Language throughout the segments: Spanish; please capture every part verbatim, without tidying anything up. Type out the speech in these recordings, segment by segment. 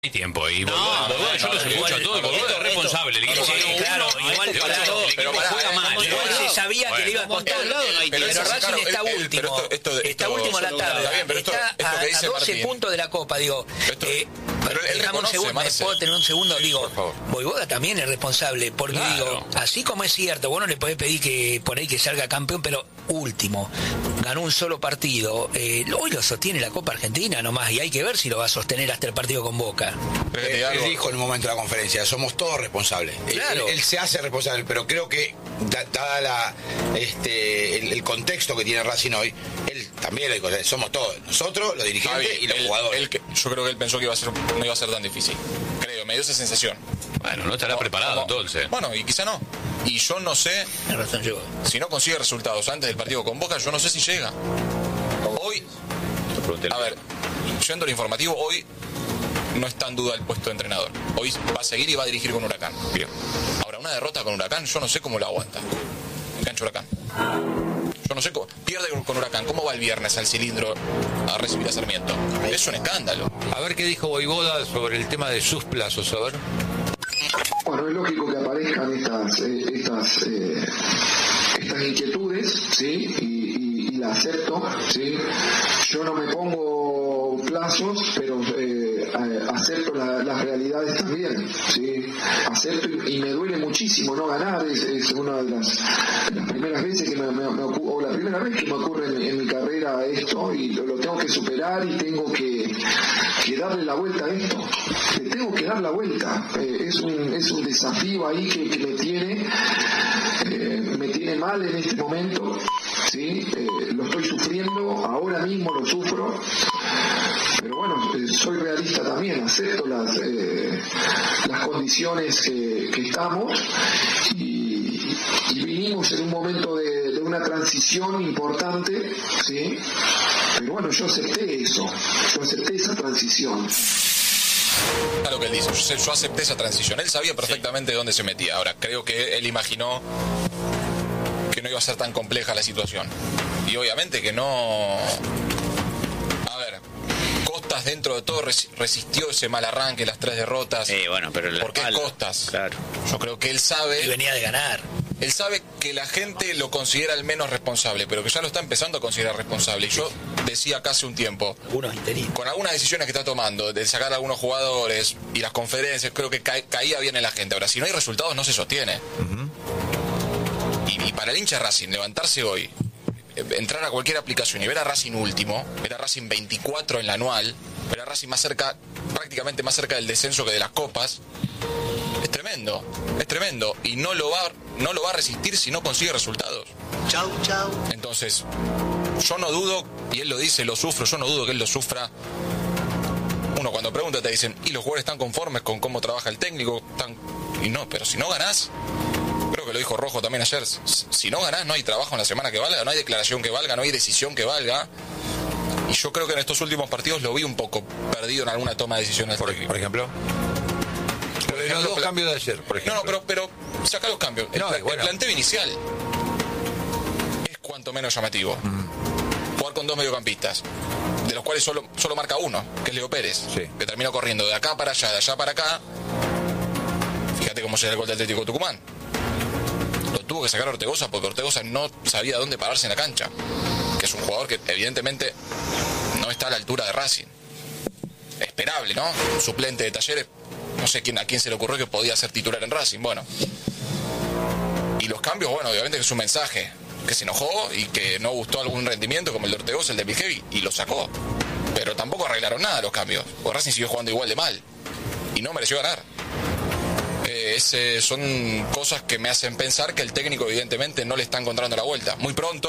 Hay tiempo y no, Boivoda, no, Boivoda, yo no, los escucho igual, a todos, Boivoda es responsable. El equipo sí, claro, igual, el pará, equipo juega mal. Igual se sabía bueno, que le iba a costar, no hay pero, tiempo. pero Racing Claro, está el- el- último, pero esto- esto- está esto- último en la está tabla, bien, pero esto- está esto que a, dice a doce Martín. puntos de la Copa, digo, Esto- eh, pero él déjame un reconoce, segundo, ¿me Marce. puedo tener un segundo? Sí, Digo, por favor. Boivoda también es responsable, porque Claro. digo, así como es cierto, vos no le podés pedir que por ahí que salga campeón, pero último, ganó un solo partido, eh, hoy lo sostiene la Copa Argentina nomás, y hay que ver si lo va a sostener hasta el partido con Boca. Pero que te Él, diga él algo. dijo en un momento de la conferencia, somos todos responsables. Él- Claro. Él, él se hace responsable, pero creo que da- dada la, este, el, el contexto que tiene Racing hoy, él también lo dijo, o sea, somos todos, nosotros, los dirigentes Javi, y los él- jugadores. él que- yo creo que él pensó que iba a ser, no iba a ser tan difícil. Creo, me dio esa sensación. Bueno, no estará Como- preparado como- entonces. Bueno, y quizá no. Y yo no sé, Tiene razón yo. si no consigue resultados antes del partido con Boca, yo no sé si llega. Hoy, a ver, yendo al informativo, hoy no está en duda el puesto de entrenador. Hoy va a seguir y va a dirigir con Huracán. Bien. Ahora, una derrota con Huracán, yo no sé cómo lo aguanta. Engancha Huracán. Yo no sé cómo. Pierde con Huracán. ¿Cómo va el viernes al cilindro a recibir a Sarmiento? Es un escándalo. A ver qué dijo Boivoda sobre el tema de sus plazos, a ver. Bueno, es lógico que aparezcan estas eh, estas eh, estas inquietudes, ¿sí? Y, y, y la acepto, ¿sí? Yo no me pongo plazos, pero eh, a- acepto la- las realidades también, ¿sí? Acepto y, y me duele muchísimo no ganar, es, es una de las, de las primeras veces que me, me, me ocurre, o la primera vez que me ocurre en, en mi carrera esto, y lo, lo tengo que superar y tengo que, que darle la vuelta a esto. Le tengo que dar la vuelta. Eh, es un es un desafío ahí que, que me tiene eh, me tiene mal en este momento, sí. Eh, lo estoy sufriendo, ahora mismo lo sufro, pero bueno, eh, soy realista también, acepto las eh, las condiciones que, que estamos y, y vinimos en un momento de, de una transición importante, sí. Pero bueno, yo acepté eso, yo acepté esa transición. A lo que él dice, yo, yo acepté esa transición. Él sabía perfectamente dónde se metía. Ahora, creo que él imaginó que no iba a ser tan compleja la situación. Y obviamente que no... A ver, Costas dentro de todo res- resistió ese mal arranque, las tres derrotas. Sí, bueno, pero el ¿Por qué respaldo, Costas? claro. Yo creo que él sabe... Y venía de ganar. Él sabe que la gente lo considera el menos responsable, pero que ya lo está empezando a considerar responsable. Y yo decía acá hace un tiempo, Algunos interinos. con algunas decisiones que está tomando, de sacar a algunos jugadores y las conferencias, creo que ca- caía bien en la gente. Ahora, si no hay resultados, no se sostiene. y, y para el hincha de Racing, levantarse hoy, eh, entrar a cualquier aplicación y ver a Racing último, ver a Racing veinticuatro en la anual, ver a Racing más cerca, prácticamente más cerca del descenso que de las copas, es tremendo, es tremendo. Y no lo va, no lo va a resistir si no consigue resultados. Chau, chau. Entonces, yo no dudo, y él lo dice, lo sufro, yo no dudo que él lo sufra. Uno cuando pregunta te dicen, ¿y los jugadores están conformes con cómo trabaja el técnico? Están... Y no, pero si no ganás, creo que lo dijo Rojo también ayer, si no ganás no hay trabajo en la semana que valga, no hay declaración que valga, no hay decisión que valga. Y yo creo que en estos últimos partidos lo vi un poco perdido en alguna toma de decisiones. Por, por ejemplo. Por Los ejemplo, dos pla- cambios de ayer, por No, ejemplo. no, pero, pero saca los cambios. El, No, pla- y bueno. el planteo inicial es cuanto menos llamativo. Jugar con dos mediocampistas, de los cuales solo, solo marca uno, que es Leo Pérez, Sí. que terminó corriendo de acá para allá, de allá para acá. Fíjate cómo llega el gol del Atlético Tucumán. Lo tuvo que sacar Ortegoza porque Ortegoza no sabía dónde pararse en la cancha. Que es un jugador que evidentemente no está a la altura de Racing. Esperable, ¿no? Un suplente de Talleres. No sé quién, a quién se le ocurrió que podía ser titular en Racing. Bueno. Y los cambios, bueno, obviamente que es un mensaje. Que se enojó y que no gustó algún rendimiento como el de Ortegoza, el de Viljevi, y lo sacó. Pero tampoco arreglaron nada los cambios. Porque Racing siguió jugando igual de mal. Y no mereció ganar. Eh, ese son cosas que me hacen pensar que el técnico evidentemente no le está encontrando la vuelta. Muy pronto,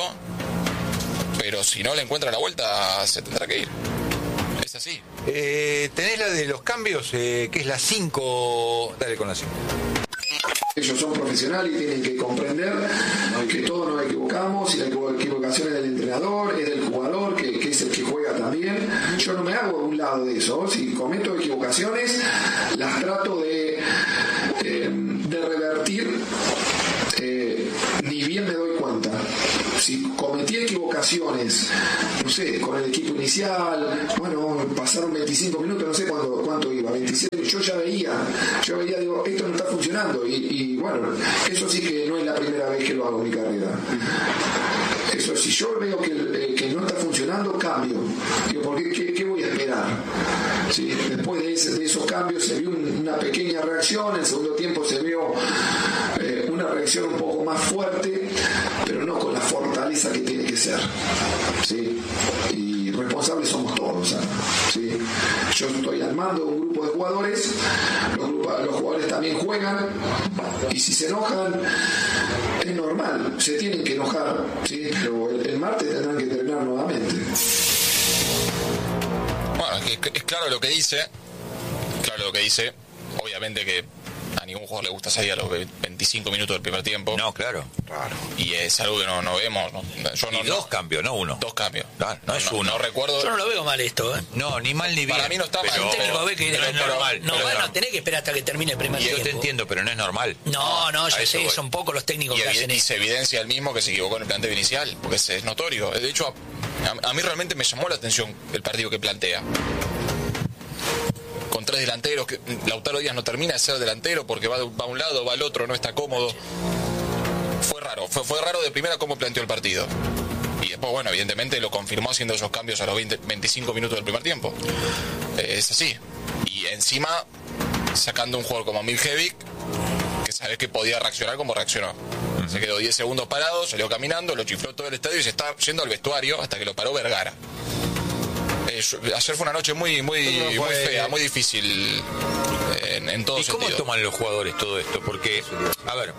pero si no le encuentra la vuelta, se tendrá que ir. Es así. Eh, tenés la de los cambios, eh, que es la cinco. Dale con la cinco. Ellos son profesionales y tienen que comprender que todos nos equivocamos y la equivocación es del entrenador, es del jugador, que, que es el que juega también. Yo no me hago a un lado de eso. Si cometo equivocaciones, las trato de, eh, de revertir, eh, ni bien me doy cuenta. Si cometí equivocaciones, rotaciones, no sé, con el equipo inicial, bueno, pasaron veinticinco minutos, no sé cuánto, cuánto iba, veintisiete, yo ya veía, yo veía, digo, esto no está funcionando, y, y bueno, eso sí que no es la primera vez que lo hago en mi carrera. Eso, si yo veo que, eh, que no está funcionando, cambio. Digo, ¿por qué, qué, qué voy a esperar? ¿Sí? Después de, ese, de esos cambios se vio un, una pequeña reacción, en el segundo tiempo se vio eh, una reacción un poco más fuerte, pero no con la fortaleza que tiene que ser. ¿Sí? Y responsables somos todos. ¿eh? ¿Sí? Yo estoy al mando de un grupo de jugadores, los, grupos, los jugadores también juegan, y si se enojan, es normal, se tienen que enojar, ¿sí? Pero el, el martes tendrán que entrenar nuevamente. Bueno, es, que es claro lo que dice, claro lo que dice, obviamente que a ningún jugador le gusta salir a los veinticinco minutos del primer tiempo. No, claro. Claro. Y es algo que no, no vemos. No, yo no, y dos no, cambios, no uno. Dos cambios. Claro, no, no es no, uno. No recuerdo. Yo no lo veo mal esto, ¿eh? No, ni mal ni bien. Para mí no está pero, mal. Un técnico ve que pero es normal. No, pero van no. a tener que esperar hasta que termine el primer Y yo tiempo. te entiendo, pero no es normal. No, no, A yo eso sé, voy. son pocos los técnicos Y, que hacen y eso. se evidencia el mismo que se equivocó en el planteo inicial, porque es, es notorio. De hecho, a, a mí realmente me llamó la atención el partido que plantea. Con tres delanteros, que Lautaro Díaz no termina de ser delantero porque va, va a un lado, va al otro, no está cómodo. Fue raro, fue, fue raro de primera cómo planteó el partido. Y después, bueno, evidentemente lo confirmó haciendo esos cambios a los veinte, veinticinco minutos del primer tiempo. Eh, es así. Y encima, sacando un jugador como Miljevic, que sabés que podía reaccionar como reaccionó. Uh-huh. Se quedó diez segundos parado, salió caminando, lo chifló todo el estadio y se está yendo al vestuario hasta que lo paró Vergara. Eh, ayer fue una noche muy muy, fue... muy fea, muy difícil en, en todo ¿Y sentido. cómo toman los jugadores todo esto? Porque, a ver,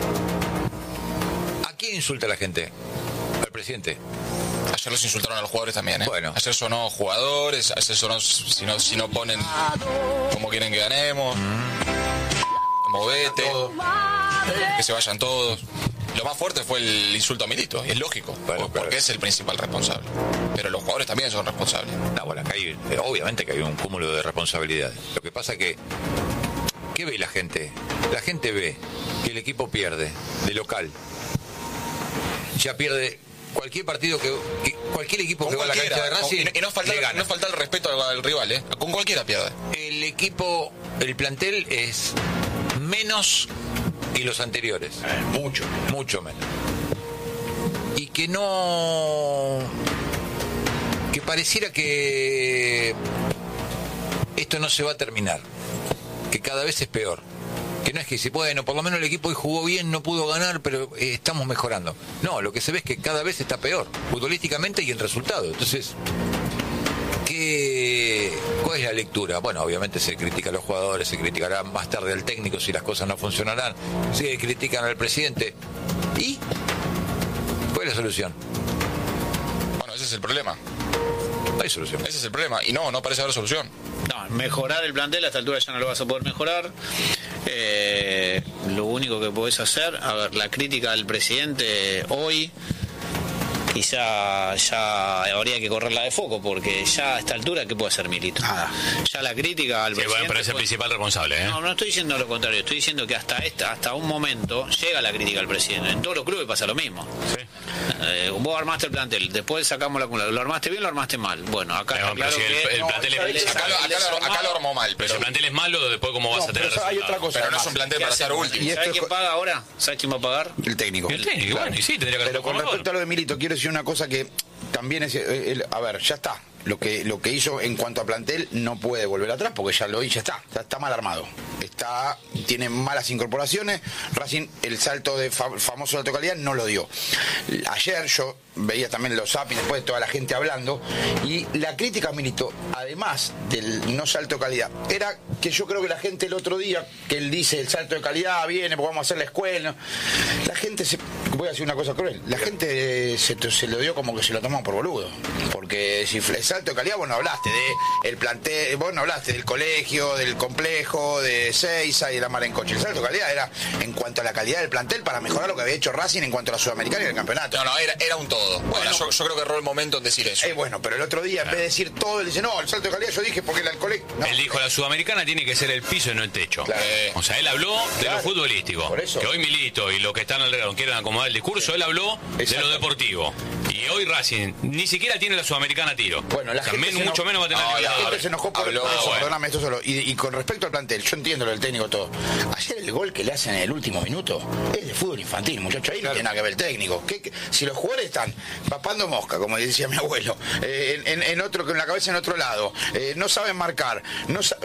¿a quién insulta la gente? Al presidente. Ayer los insultaron a los jugadores también, ¿eh? Bueno. Ayer sonó jugadores, ayer sonó si no, si no ponen como quieren que ganemos, mm. movete, que se vayan todos. Lo más fuerte fue el insulto a Milito, y es lógico, bueno, porque pero... es el principal responsable. Pero los jugadores también son responsables. No, bueno, acá hay, obviamente que hay un cúmulo de responsabilidades. Lo que pasa que, ¿qué ve la gente? La gente ve que el equipo pierde de local. Ya pierde cualquier partido que, que cualquier equipo que va a la cancha de Racing. Y no falta, le gana. no falta el respeto al, al rival, ¿eh? Con cualquiera pierde. El equipo, el plantel es menos y los anteriores. Eh, mucho. Mucho menos. Y que no... que pareciera que esto no se va a terminar. Que cada vez es peor. Que no es que dice, bueno, por lo menos el equipo hoy jugó bien, no pudo ganar, pero eh, estamos mejorando. No, lo que se ve es que cada vez está peor, futbolísticamente y en resultado. Entonces, ¿qué, ¿cuál es la lectura? Bueno, obviamente se critica a los jugadores, se criticará más tarde al técnico si las cosas no funcionarán, se critican al presidente. ¿Y cuál es la solución? Bueno, ese es el problema. No hay solución. Ese es el problema. Y no, no parece haber solución. No, mejorar el plantel a esta altura ya no lo vas a poder mejorar. Eh, lo único que podés hacer, a ver, la crítica al presidente hoy quizá ya habría que correrla de foco, porque ya a esta altura, ¿qué puede hacer Milito? Nada. Ya la crítica al Sí, presidente... bueno, pero es el fue... principal responsable, ¿eh? No, no estoy diciendo lo contrario, estoy diciendo que hasta esta, hasta un momento llega la crítica al presidente. En todos los clubes pasa lo mismo. Sí. Eh, vos armaste el plantel, después sacamos la acumulada. ¿Lo armaste bien o lo armaste mal? Bueno, acá No, está pero claro si el- que... el plantel es- el Acá, desa- lo, el acá, lo, acá lo desarmado- armó mal, Pero pero, si el plantel es malo, después cómo vas No, a tener pero hay resultados? otra cosa. pero no es además. un plantel ¿Qué para ser hacemos? último. Y esto ¿Sabes es quién co- paga ahora? ¿Sabes quién va a pagar? El técnico. El técnico, bueno, y sí, tendría que ser Pero con jugador. respecto a lo de Milito, quiero decir una cosa que también es... eh, el- a ver, ya está. Lo que, lo que hizo en cuanto a plantel no puede volver atrás porque ya lo hizo, ya está. Está, está mal armado. Está, tiene malas incorporaciones. Racing, el salto de fa- famoso salto de calidad no lo dio. Ayer yo veía también los zappings después de toda la gente hablando y la crítica a Milito, además del no salto de calidad, era que yo creo que la gente el otro día, que él dice el salto de calidad viene porque vamos a hacer la escuela, la gente se... voy a decir una cosa cruel, la gente se, se lo dio como que se lo tomó por boludo, porque si el salto de calidad vos no hablaste de el plantel, vos no hablaste del colegio, del complejo, de Ezeiza y el Amar en coche. El salto de calidad era en cuanto a la calidad del plantel para mejorar lo que había hecho Racing en cuanto a la Sudamericana y el campeonato. No, no, era, era un todo. Bueno, Bueno. yo, yo creo que erró el momento en decir eso. Eh, bueno, pero el otro día, en vez de decir todo, él dice, no, el salto de calidad yo dije porque el alcohol... No. Él dijo, la Sudamericana tiene que ser el piso y no el techo. Claro. O sea, él habló de Claro. lo futbolístico. Por eso. Que hoy Milito y los que están alrededor quieren acomodar el discurso, él habló Exacto. de lo deportivo. Y hoy Racing ni siquiera tiene la Sudamericana a tiro. Bueno, la O sea, gente men- se mucho eno- menos va a tener No, que la hablar. gente se enojó por Habló, eso, bueno. perdóname esto solo. Y, y con respecto al plantel, yo entiendo lo del técnico todo. Ayer el gol que le hacen en el último minuto es de fútbol infantil, muchachos. Ahí no tiene nada que ver el técnico. ¿Qué- qué? Si los jugadores están papando mosca, como decía mi abuelo, eh, en, en- en otro, con la cabeza en otro lado, eh, no saben marcar, no sa-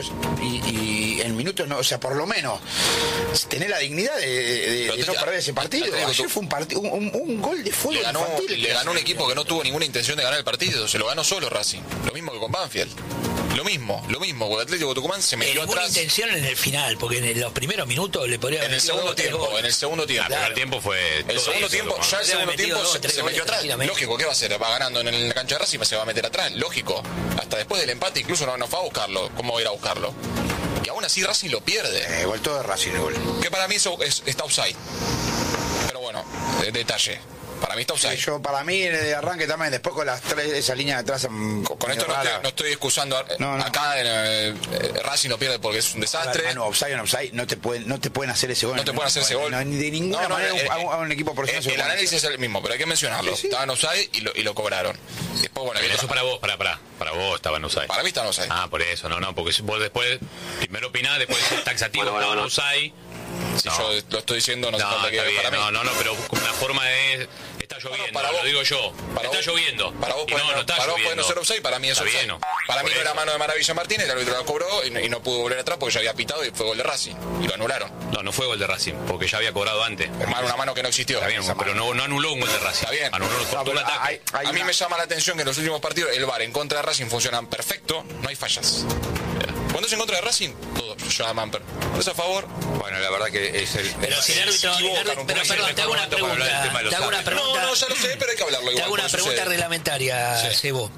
y, y en minutos no, o sea, por lo menos tener la dignidad de, de- Pero de te- no perder ese partido. te digo, Ayer tú- fue un, partido, un, un- un gol de fútbol Le ganó, infantil. le ganó un equipo que no tuvo ninguna intención de ganar el partido, se lo ganó solo Racing. Lo mismo que con Banfield. Lo mismo, lo mismo, porque Atlético Tucumán se Eh, metió ninguna atrás intención en el final, porque en los primeros minutos le podría en haber el metido segundo dos, tres tiempo, goles. en el segundo El tiempo. primer tiempo fue. El todo segundo eso, tiempo, Tucumán. ya el Podría segundo haber metido tiempo dos, se, tres se goles metió atrás. tranquilamente. Lógico, ¿qué va a hacer? Va ganando en la cancha de Racing, se va a meter atrás. Lógico. Hasta después del empate incluso no, no fue a buscarlo. ¿Cómo va a ir a buscarlo? Y aún así Racing lo pierde. Eh, gol todo de Racing el gol. Que para mí eso es- está offside. Pero bueno, eh, detalle. Para mí está offside. Yo, para mí, de arranque también, después con las tres, esa línea de atrás. mm, Con esto medio no rara. estoy, no estoy excusando. eh, No, no. Acá en, eh, eh, Racing lo pierde porque es un desastre. Manu, offside en offside, no te pueden, no te pueden hacer ese gol. No te pueden hacer ese gol. No, ni de ninguna No, no, manera eh, a, un, eh, a un equipo profesional. Eh, se lo el pueden análisis hacer. es el mismo, pero hay que mencionarlo. Sí, sí. Estaban offside y lo, y lo cobraron. Después, bueno, hay Eso otra- para vos, para, para. Para vos estaban offside. para mí estaban offside. Ah, por eso, no, no, porque vos después, primero opinás, después es taxativo, estaban offside. Si No. yo lo estoy diciendo, no, No, hace falta que está bien, para mí. no, no, no, pero una forma es. Está lloviendo, para lo vos- digo yo. para Está vos- lloviendo. Para vos Y puede no, no, no está para vos puede lloviendo. no ser offside, para mí es Está offside. bien, Para mí por no era eso. mano de Maravilla Martínez, el árbitro la cobró y no, y no pudo volver atrás porque ya había pitado y fue gol de Racing. Y lo anularon. No, no fue gol de Racing, porque ya había cobrado antes. Hermano, una mano que no existió. Está bien, Esa pero mano. no, no anuló un gol de Racing. Está bien. Anuló, cortó No, el pero ataque. hay- hay A mí una- me llama la atención que en los últimos partidos el V A R en contra de Racing funcionan perfecto, no hay fallas. Cuando es en contra de Racing, todos llaman. per- Cuando es a favor, Bueno, la verdad que es el. Pero si el árbitro, el equivocan árbitro- un pero poco. perdón, te hago una Para hablar del tema pregunta, de los te hago una árbitros. pregunta. no, no, ya lo sé, pero hay que hablarlo Te igual. hago una porque pregunta sucede. reglamentaria, Sí. Sebo.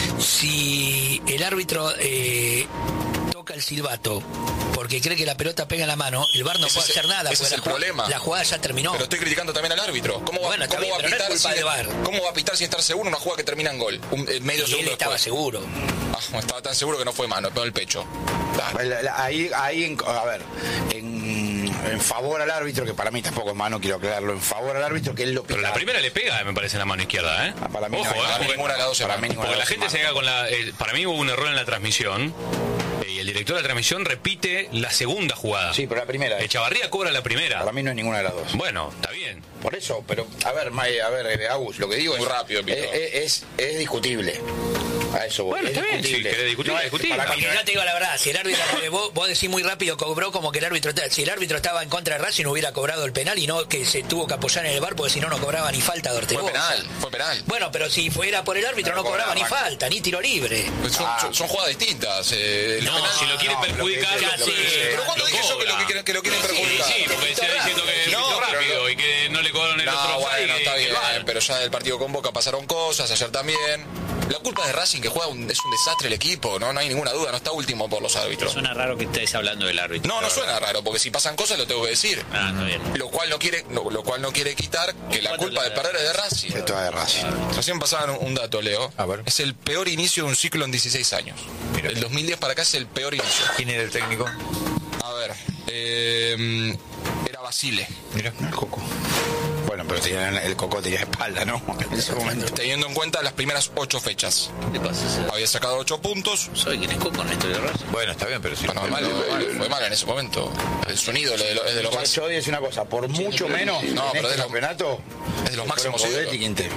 Si el árbitro eh, toca el silbato porque cree que la pelota pega en la mano, el V A R no Ese puede es- hacer nada. ese porque es la el jugada- problema. La jugada ya terminó. Pero estoy criticando también al árbitro. ¿Cómo va, Bueno, está cómo bien, va a pero no es pitar culpa sin, del V A R. ¿Cómo va a pitar sin estar seguro una jugada que termina en gol? Un, eh, medio Y él segundo estaba después. seguro. Ah, estaba tan seguro que no fue mano, pegó el pecho. Dale. La- la- Ahí, ahí en- a ver, en, en favor al árbitro, que para mí tampoco es mano, quiero aclararlo, en favor al árbitro, que él lo Pero la pita. primera le pega, me parece, en la mano izquierda, ¿eh? Ah, para mí Ojo, no, ¿eh? para mí Porque- ninguna de las dos es para mano. mí ninguna Porque de la las gente dos se es queda con la. eh, para mí hubo un error en la transmisión. eh, Y el director de la transmisión repite la segunda jugada. Sí, pero la primera. Echavarría cobra la primera. Para mí no es ninguna de las dos. Bueno, está bien. Por eso, pero, a ver, May, a ver, eh, Agus, lo que digo Muy es, rápido, Pito. es, es, es- es discutible. A eso voy. Bueno, es está bien, si querés discutir, es- discutir. para mí Porque no yo es- te digo la verdad, si el árbitro, porque vos, vos decís muy rápido, cobró como que el árbitro, si el árbitro estaba en contra de Racing no hubiera cobrado el penal y no que se tuvo que apoyar en el V A R porque si no no cobraba ni falta de Fue Ortegoza. penal, fue penal. Bueno, pero si fuera por el árbitro No no, cobraba ni cobraba. falta, ni tiro libre. Pues Son, Ah. son- son jugadas distintas. eh, el No, penal- si lo quiere no, lo que perjudicar, dice- lo, lo que sí, dice- Pero cuando lo dije yo que lo, cobra. que, que lo quieren Sí, perjudicar. sí, porque se está diciendo que No, pitó pero rápido no- y que no le cobraron el No, otro offside bueno, y está que bien, el V A R. pero ya del partido con Boca pasaron cosas, ayer también. La culpa es de Racing, que juega un- es un desastre el equipo, no, no hay ninguna duda, no está último por los árbitros. Suena raro que estés hablando del árbitro. No, no la suena verdad. raro, porque si pasan cosas lo tengo que decir. Ah, está bien. Lo cual no quiere, no, lo cual no quiere quitar que la ¿Cuánto culpa le de da? perder es de Racing. Esto es de Racing. Recién pasaban un, un dato, Leo. A ver. Es el peor inicio de un ciclo en dieciséis años. Mira. El dos mil diez para acá es el peor inicio. ¿Quién era el técnico? A ver, eh, era Basile. Mira. El Coco. Bueno, pero tenía, el Coco tenía espalda, ¿no? En ese momento. Teniendo en cuenta las primeras ocho fechas. ¿Qué pasa? Había sacado ocho puntos. ¿Soy quién es Coco en la historia de Racing? Bueno, está bien, pero sí. Bueno, mal, mal, fue mal en ese momento. El sonido es de, lo- es de lo más. Yo voy a decir una cosa, por mucho menos No, en pero este de lo- campeonato es de los fueron máximos Coudet ídolos. y Quintero.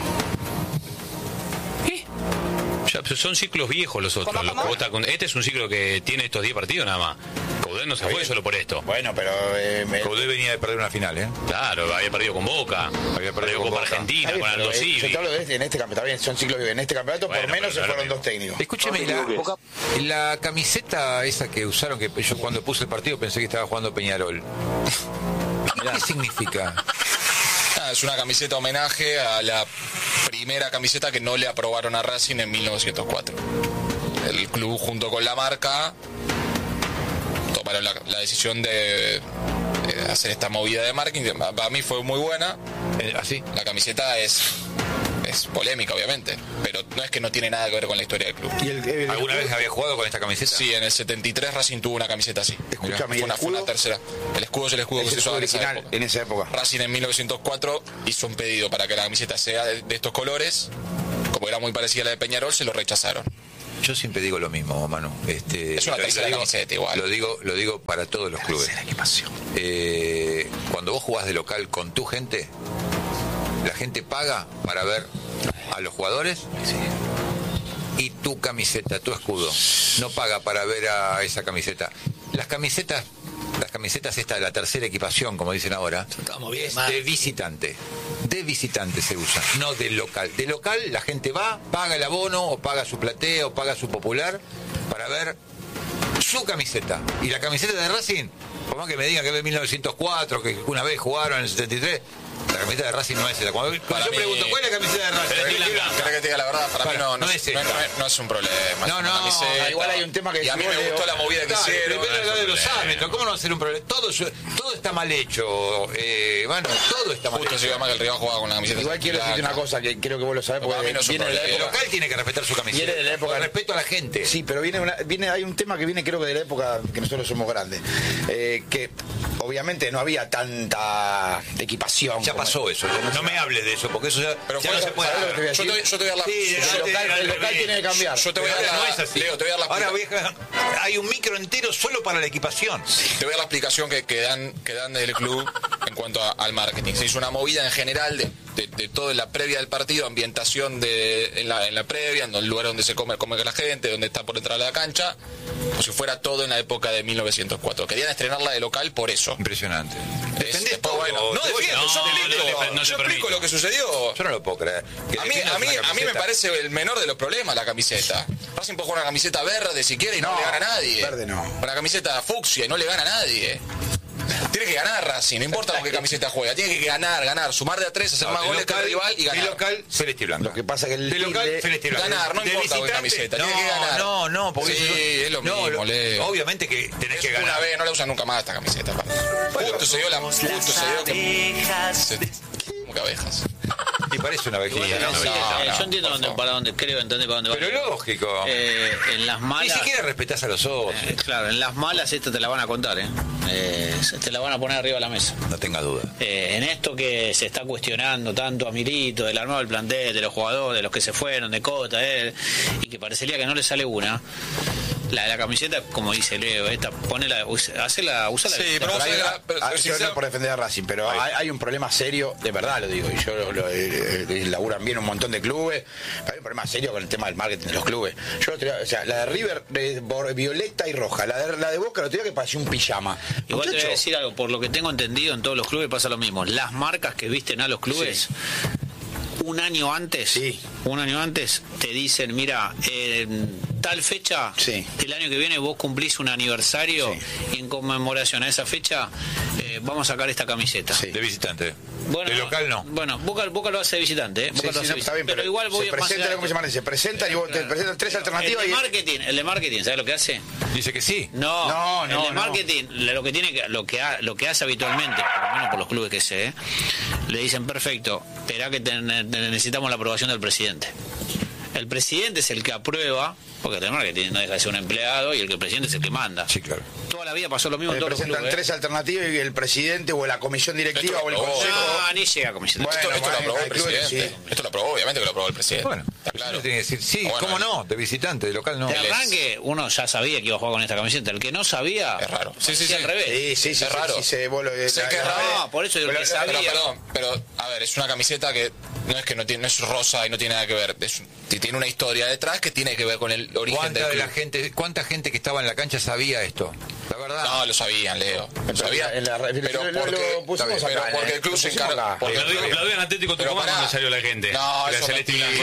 Ya, pero son ciclos viejos los otros. Los que vos estás con- este es un ciclo que tiene estos diez partidos nada más. Coudet no se fue solo por esto. Bueno, pero eh, me- Coudet venía de perder una final, ¿eh? Claro, había perdido con Boca, había perdido con Copa Boca. Argentina, Está bien, con pero, Aldo eh, yo Civi. te hablo de este, en este campeonato, está bien, son ciclos vivos. En este campeonato Bueno, por menos pero se no fueron lo dos técnicos. Escúcheme, la, la camiseta esa que usaron, que yo cuando puse el partido pensé que estaba jugando Peñarol. ¿Qué significa? Ah, es una camiseta homenaje a la primera camiseta que no le aprobaron a Racing en mil novecientos cuatro. El club junto con la marca toma tomaron la, la decisión de, de hacer esta movida de marketing. Para mí fue muy buena. Eh, ¿Así? La camiseta es es polémica, obviamente, pero no es que no tiene nada que ver con la historia del club. ¿Y el, el, ¿Alguna el, vez había jugado con esta camiseta? Sí, en el setenta y tres Racing tuvo una camiseta así. Escúchame, fue una, ¿y el fue una escudo? tercera. El escudo es el escudo es que se el usaba en esa original época. en esa época? Racing en mil novecientos cuatro hizo un pedido para que la camiseta sea de, de estos colores. Como era muy parecida a la de Peñarol, se lo rechazaron. Yo siempre digo lo mismo, Manu. Este, Es una lo, tercera lo digo, camiseta igual. Lo digo, lo digo para todos los clubes. Eh, cuando vos jugás de local con tu gente, la gente paga para ver a los jugadores y tu camiseta, tu escudo. No paga para ver a esa camiseta. Las camisetas, las camisetas esta de la tercera equipación, como dicen ahora, Estamos bien, es man. de visitante. De visitante se usa, no de local. De local la gente va, paga el abono, o paga su platea, o paga su popular, para ver su camiseta. Y la camiseta de Racing, por más que me digan que es de mil novecientos cuatro, que una vez jugaron en el setenta y tres, la camiseta de Racing no es esa. Cuando, cuando Para yo mí- pregunto, ¿cuál es la camiseta de Racing? ¿Querés que, querés que te diga la verdad? Para, Para, mí no, no, no es, es no, esta. no- no es un problema. es No, una no, camiseta. igual hay un tema que Y a mí decís me vos, gustó Leo. la movida que Dale, hicieron. depende no es de un los problema. árbitros. ¿Cómo no va a ser un problema? Todo, todo está mal hecho, eh, Manu, todo está mal Justo se hecho. iba más que el rival jugaba con la camiseta. Igual quiero decirte una cosa que creo que vos lo sabés, Para porque mí no es un viene de la problema. El época. local tiene que respetar su camiseta. Viene de la época- Con respeto a la gente. Sí, pero viene, una, viene hay un tema que viene creo que de la época que nosotros somos grandes, eh, que obviamente no había tanta equipación. Ya como- pasó eso. No me hables de eso, porque eso ya, Pero ya fue- no se puede. ¿sabés lo que te voy a Yo te, voy- yo te voy a dar la. Sí, yo- ya El te- local, el local tiene que cambiar. yo te voy a Pero dar ahora la. no es así. Leo, te voy a dar la Ahora, explica- vieja, hay un micro entero solo para la equipación. Te voy a dar la explicación que, que dan que dan desde el club en cuanto a- al marketing. Se hizo una movida en general de, de, de todo en la previa del partido, ambientación de en la, en la previa, en el lugar donde se come, come la gente, donde está por entrar a la cancha, como si fuera todo en la época de mil novecientos cuatro. Querían estrenarla de local por eso. Impresionante. Es- Defendés después, todo. bueno, no Te voy- defiendo, yo no, explico, no te- no te yo explico permito. lo que sucedió. Yo no lo puedo creer. Que A mí, defiendas a, mí, una a mí me camiseta. parece el menor de los problemas la camiseta. Racing puede jugar una camiseta verde si quiere y no, No, le gana a nadie. verde no. Una camiseta fucsia y no le gana a nadie. Tiene que ganar Racing, no importa con qué camiseta juega. Tiene que ganar, ganar, sumar de a tres, hacer No, más de goles que el rival y de ganar. local, celeste y blanco. Lo que pasa que el de local, tilde- celeste y blanco. Ganar, no De importa con qué visitante, camiseta, no, tiene que ganar. No, no, porque Sí, eso- es lo no, mismo, lo- Leo. Obviamente que tenés Es que ganar. una vez, no la usan nunca más esta camiseta. aparte. Justo se dio la. Justo se dio que. se- como que abejas. Y parece una vejilla, Sí, ¿no? sí, no, eh, no, yo entiendo por dónde, favor. para dónde, creo entender para dónde va. Pero lógico. Eh, en las Ni malas. siquiera respetás a los otros. eh, claro, en las malas esta te la van a contar, ¿eh? Eh, te la van a poner arriba de la mesa. No tenga duda. Eh, en esto que se está cuestionando tanto a Milito, del armado del plantel, de los jugadores, de los que se fueron, de Cota, eh, y que parecería que no le sale una. La de la camiseta, como dice Leo, esta, ponela, usa- hacela, usala. Sí, pero Pero vos hay sabés una- la- pero- ah, pero yo sincero- no por defender a Racing, pero hay, hay un problema serio, de verdad lo digo, y yo lo, lo- eh, eh, laburan bien un montón de clubes, hay un problema serio con el tema del marketing de los clubes. Yo, otro día, o sea, la de River, eh, bor- violeta y roja, la de, la de Boca, lo tenía que parecía un pijama. Igual te voy a Muchacho, decir algo, por lo que tengo entendido, en todos los clubes pasa lo mismo. Las marcas que visten a los clubes, un año antes, Sí. un año antes, te dicen, mira, en tal fecha, Sí. el año que viene vos cumplís un aniversario y en conmemoración a esa fecha eh, vamos a sacar esta camiseta. Sí. De visitante. Bueno, de local no. Bueno, Boca, Boca lo hace de visitante, ¿eh? Boca sí, lo sí, hace no, de está bien, visitante. pero, igual voy se más presenta, allá. ¿cómo se llama? Se presentan y vos te presentan tres alternativas el de y marketing, el de marketing, ¿sabes lo que hace? Dice que sí. No, No, no, el de no. marketing, lo que tiene que, lo que ha- lo que hace habitualmente, por lo menos por los clubes que sé, ¿eh? le dicen perfecto, espera que te- te- necesitamos la aprobación del presidente. El presidente es el que aprueba, porque el de marketing no deja de ser un empleado y el que el presidente es el que manda. Sí, claro. Toda la vida pasó lo mismo en le todos los presentan clubes. ¿eh? tres alternativas y el presidente o la comisión directiva Esto o el lo aprobó. consejo. No, ni llega a comisión. Bueno, Esto, esto lo bueno, aprobó el hay clubes, presidente. sí. Esto lo aprobó, obviamente que lo aprobó el presidente. Bueno, está claro. Tiene que decir, sí, Bueno, cómo no, de visitante, de local no. De Él es- arranque, uno ya sabía que iba a jugar con esta camiseta. El que no sabía, Es raro. Sí, sí, hacía sí. al revés. Sí, sí, sí, Es sí, raro. sí, se- vos lo- Sé la- que es la- raro. No, por eso el Pero- que pero- sabía. Pero, perdón, pero, a ver, es una camiseta que no es que no tiene, no es rosa y no tiene nada que ver. Es, tiene una historia detrás que tiene que ver con el origen ¿Cuánta del de club. la gente, cuánta gente que estaba en la cancha sabía esto? La verdad. No, lo sabían, Leo. Lo sabían. en la- pero lo- lo porque, pusimos pero acá, porque ¿eh? el club Lo se pusimos encarga. acá. Porque Pero digo, aplaudían Atlético Pero Tucumán pará. cuando salió la gente. No, Era eso celeste y mentira. blanco. Sí, Pero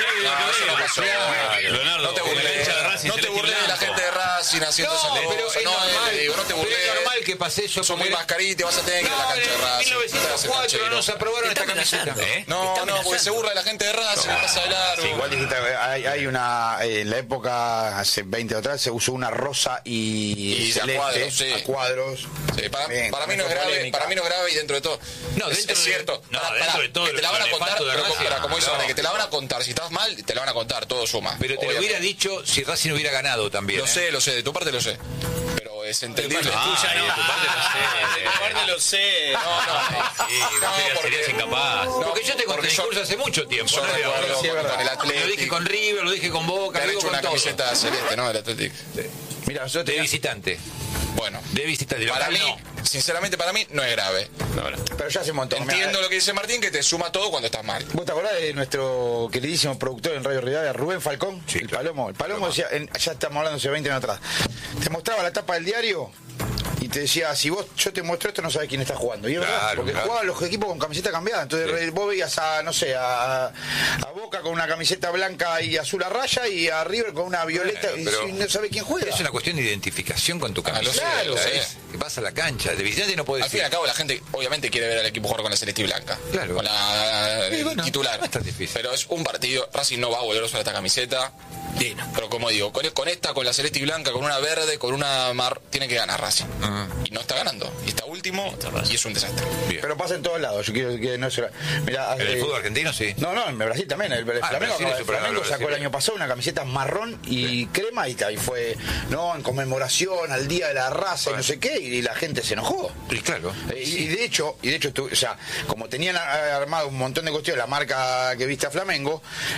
eso no pasó. Leonardo, No te burles, no te burles de la gente de Racing haciendo esas pero cosas. es No, normal, eh, digo, no te pero burles. es normal que pase eso. Son muy porque- mascarita y vas a tener que ir a la No, cancha de en Racing. mil novecientos cuatro nos aprobaron esta camiseta. ¿Eh? No, no, porque se burla de la gente de Racing, pasa de largo. Sí, igual dijiste, hay, hay una, en la época, hace veinte atrás, se usó una rosa y, Y de a celeste, cuadros, sí. a cuadros. Sí, para, Bien, para mí no es con grave, polémica. para mí no es grave y dentro de todo. No, es, dentro es de- cierto. no, Pará, dentro pará, de todo que te la el van a contar, elefanto de pero como, Racing, pará, como dice no. Vane, que te la van a contar. Si estás mal, te la van a contar, todo suma. Pero te lo Obviamente. hubiera dicho si Racing hubiera ganado también. Lo ¿eh? sé, lo sé, de tu parte lo sé. Pero es entendible. Ah, Tuya no. de tu parte lo sé. De tu parte lo sé. No, no, Sí, no, vos serías- porque- serías incapaz. No, Porque yo te conté porque el yo- discurso hace mucho tiempo. yo ¿no? recuerdo Sí, es con, verdad. con el Lo dije Atlético. con River, lo dije con Boca, Te han lo digo hecho con una todo. camiseta celeste, ¿no? Del Atlético. Mira, nosotros De teníamos- visitante. Bueno, De visitante. para Local mí, no. sinceramente para mí, no es grave. pero ya hace un montón. Entiendo Mira, lo que dice Martín, que te suma todo cuando estás mal. ¿Vos te acordás de nuestro queridísimo productor en Radio Rivadavia, Rubén Falcón? Sí, el claro. Palomo. El Palomo decía, en- ya estamos hablando hace veinte años atrás, te mostraba la tapa del diario y te decía, si vos yo te muestro esto no sabés quién está jugando. Y es verdad, Claro, porque claro. jugaban los equipos con camiseta cambiada. Entonces Sí. vos veías a, no sé, a, a Boca con una camiseta blanca y azul a raya y a River con una violeta Bueno, y pero si no sabés quién juega. Es una cuestión de identificación con tu Ah, lo sé, camiseta. lo sé. es- que vas a la cancha. De visitante no puedes Al fin y ir. al cabo la gente obviamente quiere ver al equipo jugar con la celeste y blanca. Claro. Con la Sí, bueno, titular. no es tan difícil. Pero es un partido. Racing no va a volver a usar esta camiseta. Sí, no. Pero como digo, con, con esta, con la celeste y blanca, con una verde, con una mar, tiene que ganar Racing. Ajá. Y no está ganando. Y está último y es un desastre. Bien. Pero pasa en todos lados. Yo quiero que no se. Mira, En el eh, fútbol argentino sí. No, no, en Brasil también. El, el Ah, Flamengo, Brasil es el super Flamengo valor, sacó el Brasil. año pasado una camiseta marrón y crema y, ta, y fue no en conmemoración al Día de la Raza y no sé qué, y la gente se enojó. Y claro. Eh, Y, y de hecho, y de hecho, tú- o sea, como tenían a- armado un montón de cuestiones, la marca que viste a Flamengo,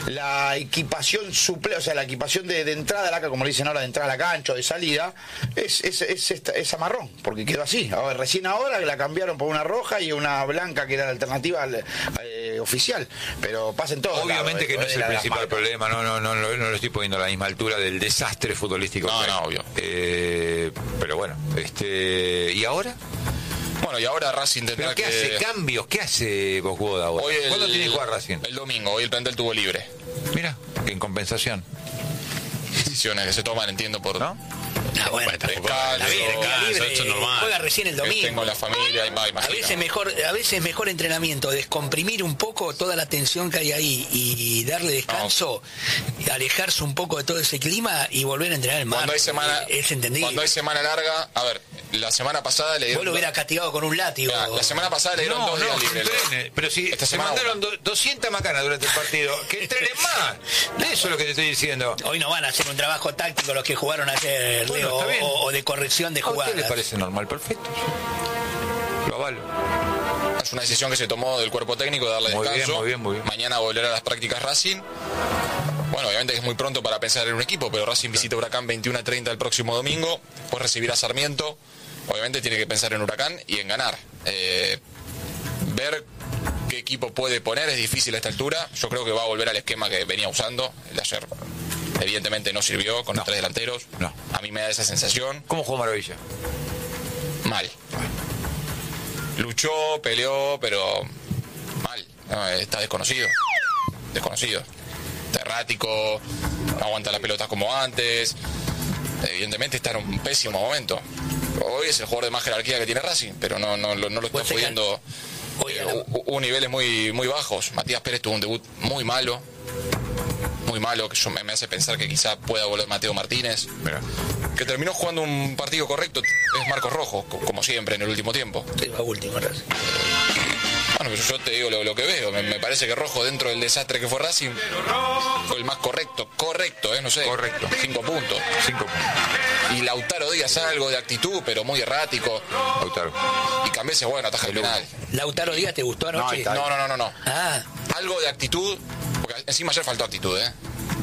la equipación suple, o sea, la equipación de, de entrada a la ca- como le dicen ahora, de entrada a la cancha o de salida, es, es, es, esta- esa marrón, porque quedó así. Ahora, recién ahora la cambiaron por una roja y una blanca que era la alternativa al- eh, oficial. Pero pasen todos. Obviamente que no es el la de las principal marcas. problema, no, no, no, no, no lo estoy poniendo a la misma altura del desastre futbolístico. No, que hay. no, obvio. Eh, pero bueno, este ¿y ahora? Bueno, y ahora Racing tendrá ¿Pero qué que... hace? ¿Cambios? ¿Qué hace Bosgoda ahora? Hoy el- ¿Cuándo tiene que jugar Racing? El domingo, hoy el plantel tuvo libre. Mira, en compensación. Decisiones que se toman, entiendo, por... ¿No? Ah, bueno, Descanso, está bien, queda descanso, libre, esto es normal. juega recién el que domingo. tengo la familia, y va, A imagino. veces mejor, a veces mejor entrenamiento, descomprimir un poco toda la tensión que hay ahí y darle descanso, alejarse un poco de todo ese clima y volver a entrenar el mar. Cuando hay semana, Es entendido. cuando hay semana larga, a ver, la semana pasada le Vos dieron... lo hubieras castigado con un látigo. Mirá, la semana pasada le dieron No, dos no, días que libres. entrene. Pero si Esta se semana mandaron una. do- doscientas macanas durante el partido, que entrenen más. De eso es lo que te estoy diciendo. Hoy no van a hacer un trabajo táctico los que jugaron ayer, Bueno, Leo, está bien. o, o de corrección de ¿A usted jugadas. le parece normal? Perfecto. Lo avalo. Es una decisión que se tomó del cuerpo técnico de darle Muy bien, descanso. muy bien, muy bien. Mañana volverá a las prácticas Racing. Bueno, obviamente que es muy pronto para pensar en un equipo, pero Racing visita Huracán veintiuno a treinta el próximo domingo. Pues recibirá a Sarmiento. Obviamente tiene que pensar en Huracán y en ganar. Eh, ver qué equipo puede poner es difícil a esta altura. Yo creo que va a volver al esquema que venía usando. El de ayer evidentemente no sirvió con No. los tres delanteros. No. A mí me da esa sensación. ¿Cómo jugó Maravilla? Mal. Luchó, peleó, pero mal. No, está desconocido. Desconocido. Está errático, no aguanta las pelotas como antes. Evidentemente está en un pésimo momento. Hoy es el jugador de más jerarquía que tiene Racing, pero no, no, no lo está Pues, pudiendo. hoy eh, a la- hu- hubo niveles muy, muy bajos. Matías Pérez tuvo un debut muy malo. Muy malo, que yo me, me hace pensar que quizá pueda volver Mateo Martínez. Mira. Que terminó jugando un partido correcto, es Marcos Rojo, co- como siempre en el último tiempo. Sí, va último, Racing. Bueno, pero yo te digo lo, lo que veo. Me, me parece que Rojo, dentro del desastre que fue Racing, fue el más correcto. Correcto, ¿eh? No sé. Correcto. Cinco puntos. Cinco puntos. Y Lautaro Díaz algo de actitud, pero muy errático. Lautaro. Y Cambiese, bueno, ataja el penal. Lautaro Díaz, ¿te gustó No, anoche? está No, no, no, no, no. Ah, Algo de actitud, porque encima ayer faltó actitud, ¿eh?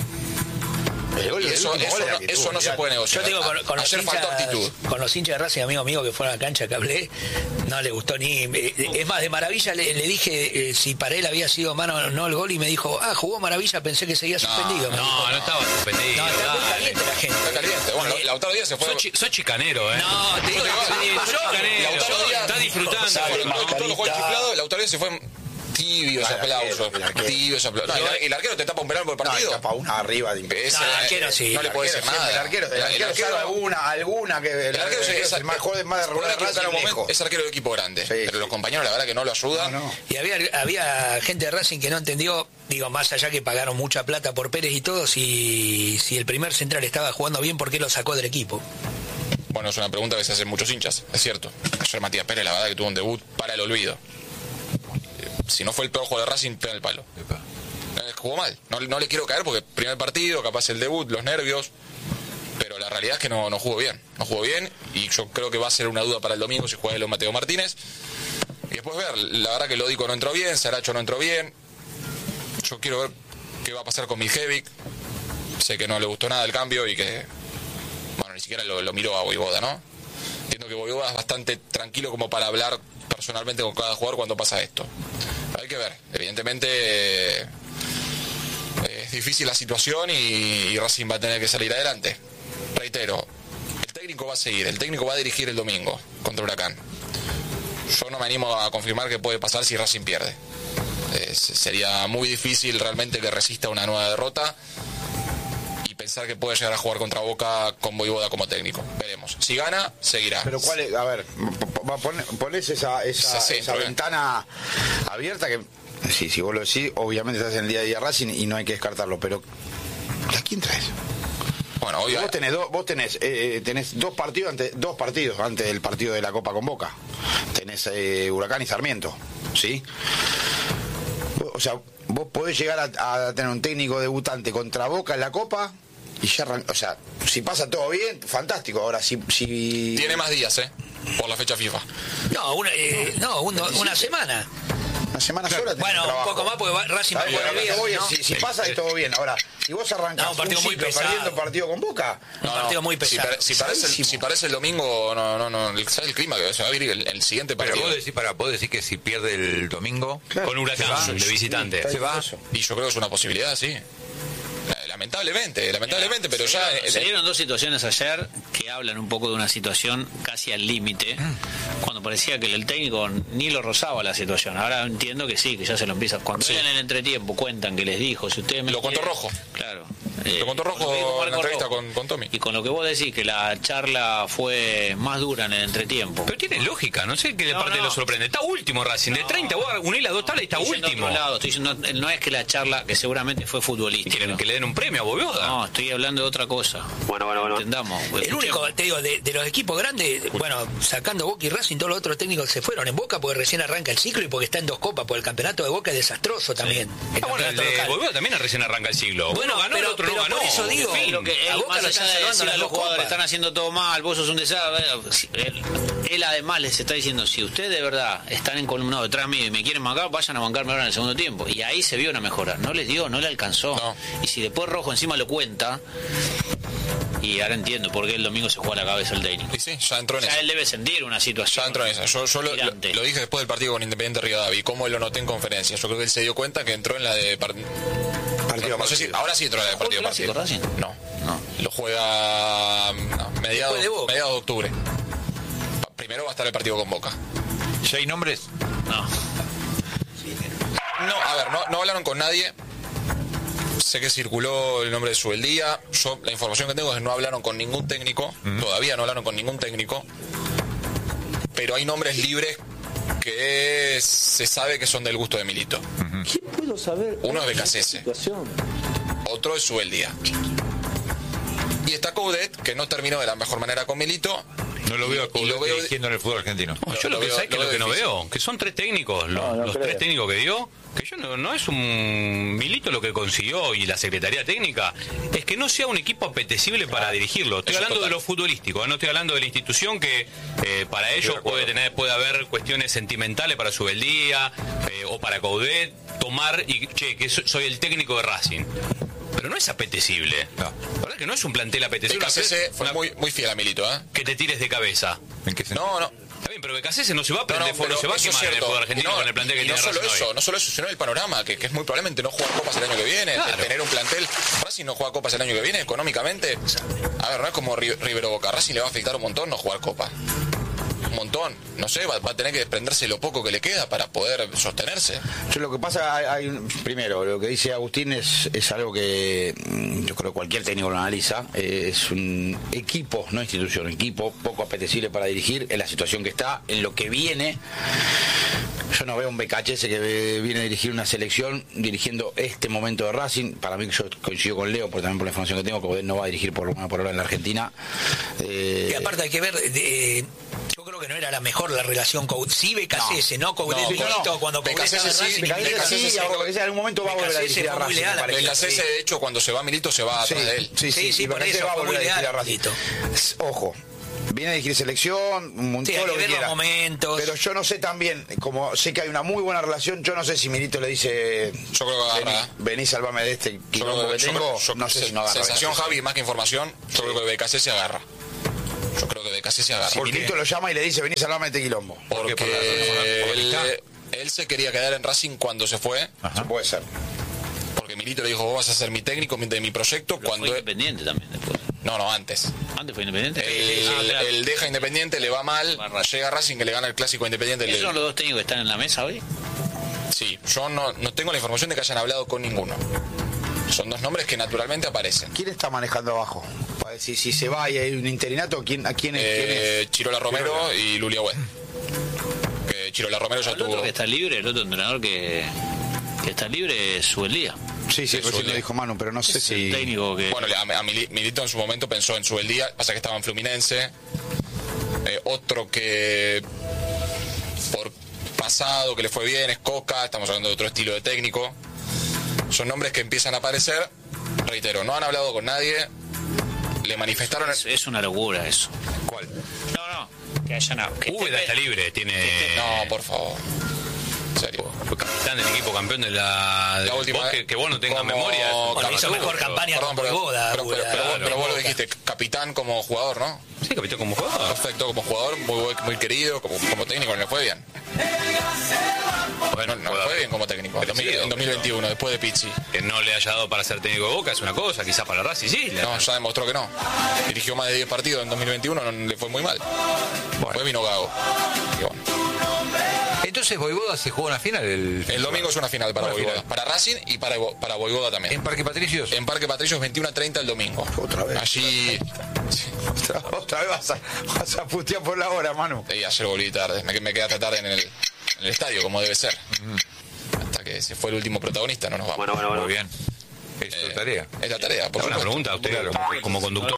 El gol- Y el eso, último eso gol es no, actitud, eso no se mirá. puede yo negociar. te digo, con, con los Ayer faltó hinchas, actitud. con los hinchas de Racing, amigo mío que fueron a la cancha que hablé, no le gustó ni... eh, Es más, de Maravilla le, le dije eh, si para él había sido mano o no el gol y me dijo, ah, jugó Maravilla, pensé que seguía suspendido. me dijo. No, no estaba suspendido. No, está muy dale. caliente la gente. Está caliente. Bueno, Lautaro Díaz se fue. Sos, chi- sos chicanero, ¿eh? No, te digo, Sí, sos chicanero. Lautaro Díaz Está disfrutando. Se fue, ¿no? con todo lo juego chiflado, Lautaro Díaz se fue tibio ese el arquero, aplauso. el arquero. Tibio ese aplauso. No, el, ar- el arquero te tapa un penal por No, partido. y tapa una arriba de Ese- No, el arquero sí. No le El puede arquero decir nada. siempre, El arquero, el arquero sabe alguna, alguna que el, El arquero es, es el más joven, más por regular ahí equivocar de un Racing momento, lejos. es arquero de equipo grande. Sí, pero sí. los compañeros la verdad que no lo ayudan. No, no. Y había, había gente de Racing que no entendió, digo, más allá que pagaron mucha plata por Pérez y todo, si, si el primer central estaba jugando bien, ¿por qué lo sacó del equipo? Bueno, es una pregunta que se hacen muchos hinchas, es cierto. Ayer Matías Pérez, la verdad que tuvo un debut para el olvido. Si no fue el peor juego de Racing, pega el palo. Eh, Jugó mal. No, no le quiero caer porque primer partido, capaz el debut, los nervios. Pero la realidad es que no, no jugó bien. No jugó bien y yo creo que va a ser una duda para el domingo si juega el Mateo Martínez. Y después ver, la verdad que Lódico no entró bien, Saracho no entró bien. Yo quiero ver qué va a pasar con Miljevic. Sé que no le gustó nada el cambio y que, bueno, ni siquiera lo, lo miró a Voivoda, ¿no? Entiendo que Voivoda es bastante tranquilo como para hablar personalmente con cada jugador cuando pasa esto. Hay que ver, evidentemente eh, es difícil la situación y, y Racing va a tener que salir adelante. Reitero, el técnico va a seguir, el técnico va a dirigir el domingo contra Huracán. Yo no me animo a confirmar qué puede pasar si Racing pierde. Eh, sería muy difícil realmente que resista una nueva derrota y pensar que puede llegar a jugar contra Boca con Voivoda como técnico. Veremos. Si gana, seguirá. Pero cuál es, a ver, pones esa, esa, Sí, sí, esa bien. ventana abierta que, sí, si vos lo decís, obviamente estás en el día a día Racing y no hay que descartarlo, pero ¿a quién traes? Bueno, hoy Vos tenés, do- vos tenés, eh, tenés dos partidos antes, dos partidos antes del partido de la Copa con Boca. Tenés eh, Huracán y Sarmiento, ¿sí? Vos- O sea, vos podés llegar a, a tener un técnico debutante contra Boca en la Copa y ya arran- o sea, si pasa todo bien, fantástico. Ahora, si... si... tiene más días, ¿eh? Por la fecha FIFA. No, una, eh, no, un- una semana. Una semana sola tenés Bueno, un trabajo. poco más porque va- Racing va a ¿Sabés? jugar Bueno, el lo que voy viernes, es, ¿no? si, si pasa es todo bien. Ahora, si vos arrancás No, un partido un muy ciclo pesado. perdiendo un partido con Boca, Un partido muy Si, pesado. pare- si parece el, Pesadísimo. si parece el domingo, no, no, no. ¿Sabes el clima que se va a vivir el, el siguiente Pero partido? vos decís, para, vos decís que si pierde el domingo, Con Huracán de visitante. se va. Y yo creo que es una posibilidad, sí. Eh, Lamentablemente, lamentablemente, pero ya... Se eh, se dieron dos situaciones ayer que hablan un poco de una situación casi al límite, cuando parecía que el técnico ni lo rozaba la situación. Ahora entiendo que sí, que ya se lo empieza. Cuando Sí. en el entretiempo cuentan que les dijo, si ustedes me Lo contó quieren- Rojo. Claro. Lo contó Rojo con lo que dijo en la Marco entrevista Rojo. con- con Tommy. Y con lo que vos decís, que la charla fue más dura en el entretiempo. Pero tiene lógica, no sé qué de No, parte no. lo sorprende. Está último Racing, de treinta, vos unís las dos tablas y está Estoy yendo a último. otro lado, estoy yendo- no es que la charla, que seguramente fue Y futbolística. quieren que le den un premio a Bovioda. No, estoy hablando de otra cosa. Bueno, bueno, bueno. Entendamos. El único, te digo, de, de los equipos grandes, bueno, sacando Boca y Racing, todos los otros técnicos se fueron. En Boca porque recién arranca el ciclo y porque está en dos copas, porque el campeonato de Boca es desastroso también. El Ah, bueno, el campeonato de local. Bovioda también recién arranca el siglo. Bueno, Uno ganó, pero- el otro pero no ganó. por eso digo, En fin. Lo que A él, Boca más lo allá están de salvando decirle las a los dos jugadores copas. están haciendo todo mal, vos sos un desastre, él, él además les está diciendo, si ustedes de verdad están encolumnados detrás mío y me quieren bancar, vayan a bancarme ahora en el segundo tiempo. Y ahí se vio una mejora. No les dio, no le alcanzó. No. Y si después Rojo encima lo cuenta, y ahora entiendo por qué el domingo se juega a la cabeza el técnico. Y sí, ya entró en O sea, eso. él debe sentir una situación. Ya entró en esa. Yo, yo lo, lo- tirante. lo dije después del partido con Independiente Rivadavia y cómo lo noté en conferencia. Yo creo que él se dio cuenta que entró en la de... par- partido a no sé si, partido. ahora sí entró en la de partido a ¿Jugó el partido. clásico Racing? No. No. Lo juega no, mediados, Después de Boca. mediados de octubre. Pa- Primero va a estar el partido con Boca. ¿Ya hay nombres? No. No, a ver, no, no hablaron con nadie. Sé que circuló el nombre de Subeldía. Yo, la información que tengo es que no hablaron con ningún técnico. Todavía no hablaron con ningún técnico. Pero hay nombres libres que se sabe que son del gusto de Milito. ¿Qué puedo saber? Uno es Becasese. Situación. Otro es Subeldía. Y está Coudet, que no terminó de la mejor manera con Milito. No lo veo, Y lo veo- dirigiendo en el fútbol argentino. No, Lo- yo lo, lo que veo- sé que lo lo veo que no difícil. veo, que son tres técnicos, los, No, no los creo. tres técnicos que dio, que yo no, no es un Milito lo que consiguió y la Secretaría Técnica, es que no sea un equipo apetecible para dirigirlo. Estoy eso hablando total. de lo futbolístico, no estoy hablando de la institución que eh, para ellos puede tener puede haber cuestiones sentimentales para Subeldía eh, o para Coudet, tomar y, che, que so- soy el técnico de Racing. Pero no es apetecible. No. La verdad que no es un plantel apetecible. Becasese Una- fue muy, muy fiel a Milito, ¿eh? que te tires de cabeza. ¿En qué sentido? No, no. Está bien, pero Becasese no se va a No, prender no, fuego, pero no se va a eso es quemar en el cierto. fútbol argentino Y no, con el plantel que y tiene no solo Racing eso, hoy. no solo eso, sino el panorama, que, que es muy probablemente no jugar copas el año que viene, Claro. tener un plantel. Racing no juega copas el año que viene, económicamente. A ver, no es como Ri- Rivero Boca. Racing le va a afectar un montón no jugar copa. Un montón. montón. No sé, va, va a tener que desprenderse lo poco que le queda para poder sostenerse. Yo lo que pasa, hay, hay un- primero, lo que dice Agustín es, es algo que mm, yo creo que cualquier técnico lo analiza. Eh, es un equipo, no institución, equipo poco apetecible para dirigir en la situación que está, en lo que viene. Yo no veo un B K H S que ve- viene a dirigir una selección dirigiendo este momento de Racing. Para mí, yo coincido con Leo, porque también por la información que tengo, que Coudet no va a dirigir por, por ahora en la Argentina. Eh, Y aparte hay que ver, eh, yo creo que no era la mejor la relación con sí B K C S, no, Coudet No, Benito, no, no. cuando Coudet B K C S estaba en sí, Racing, B K C S sí, B K C S ahora B K C S en algún momento va a volver a B K C S dirigir a fue muy Racing, leal me a parece. B K C S, Sí. de hecho, cuando se va Milito, se va Sí, atrás de él. sí, sí, Sí, sí, y por B K C S eso va a fue volver a muy dirigir a leal, Racing. Milito. Ojo, viene a dirigir selección, un Sí, todo hay lo que que ver los quiera. momentos. Pero yo no sé también, como sé que hay una muy buena relación, yo no sé si Milito le dice, Yo creo que agarra. vení, vení, salvame de este Yo quilombo creo que que- yo tengo, creo- yo- no sé si no agarra. Sensación, B K C S. Javi, más que información, yo creo que B K C se agarra. Yo creo que B K C se agarra. Si Milito lo llama y le dice, vení, salvame de este quilombo. Porque Por la- por la- por la él, él se quería quedar en Racing cuando se fue, Se puede ser. porque Milito le dijo, vos vas a ser mi técnico de mi proyecto. Pero Cuando fue independiente también después. No, no, antes. Antes fue independiente. Él, Ah, claro. él deja Independiente, le va mal, Va a Racing. llega a Racing que le gana el clásico Independiente. ¿Esos le- son los dos técnicos que están en la mesa hoy? Sí, yo no, no tengo la información de que hayan hablado con ninguno. Son dos nombres que naturalmente aparecen. ¿Quién está manejando abajo? Para decir, si se va y hay un interinato, ¿quién, ¿a quién es? quién es? Eh, Chirola Romero y Lulia Wed. Que Chirola Romero ya El otro tuvo. que está libre, el otro entrenador que, que está libre es Subeldía. Sí, sí, es recién lo Zulia. dijo Manu, pero no sé Es si... el técnico que... Bueno, a, a Mili- Milito en su momento pensó en Subeldía, pasa que estaba en Fluminense. Eh, otro que por pasado que le fue bien es Coca, estamos hablando de otro estilo de técnico. Son nombres que empiezan a aparecer. Reitero, no han hablado con nadie. Le manifestaron. es, es una locura eso. ¿Cuál? No, no. Que hayan... Que Úbeda esté- está libre, tiene. No, por favor. En serio. Fue capitán del equipo campeón de la. de- La última vos que, vez, que vos no tengas como- memoria. es un Bueno, hizo camatú, mejor pero- campaña Perdón, con pero, Boda. pero, pero, pero vos, pero vos lo dijiste, capitán como jugador, ¿no? Sí, capitán como jugador. Perfecto, como jugador, muy, buen- muy querido, como, como técnico, no le fue bien. Bueno, No, no le fue bien como técnico. En, Merecido, en dos mil veintiuno, después de Pizzi. Que no le haya dado para ser técnico de Boca es una cosa, quizás para Racing sí. le- No, ya demostró que no. Dirigió más de diez partidos en dos mil veintiuno, no le fue muy mal. Fue vino Gago. Y bueno. Entonces Voivoda se jugó una final el, El domingo es una final para Una Voivoda. final. Para Racing y para, para Voivoda también. en Parque Patricios. En Parque Patricios veintiuno a treinta el domingo. Otra vez. Allí. Otra, otra vez vas a, vas a putear por la hora, Manu. Y ayer volví tarde. Me, me quedé hasta tarde en el, en el estadio, como debe ser. Hasta que se fue el último protagonista, no nos vamos. Bueno, bueno, bueno. Muy bien. Es tu tarea. Es la tarea, por Una supuesto. pregunta a usted Claro. como, como conductor.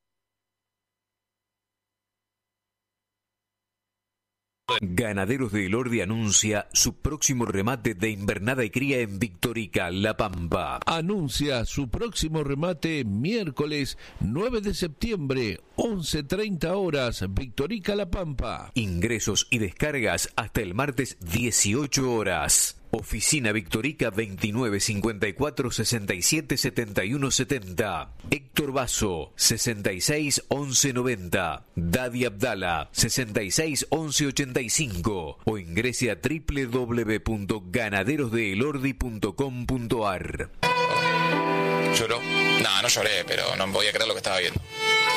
Ganaderos de Elordi anuncia su próximo remate de invernada y cría en Victorica, La Pampa. Anuncia su próximo remate miércoles nueve de septiembre, once treinta horas, Victorica La Pampa. Ingresos y descargas hasta el martes dieciocho horas. Oficina Victorica veintinueve cincuenta y cuatro sesenta y siete setenta y uno setenta. Héctor Basso sesenta y seis once noventa. Dadi Abdala sesenta y seis once ochenta y cinco o ingrese a doble u doble u doble u punto ganaderos de elordi punto com punto a r. ¿Lloró? No, no lloré, pero no podía creer lo que estaba viendo.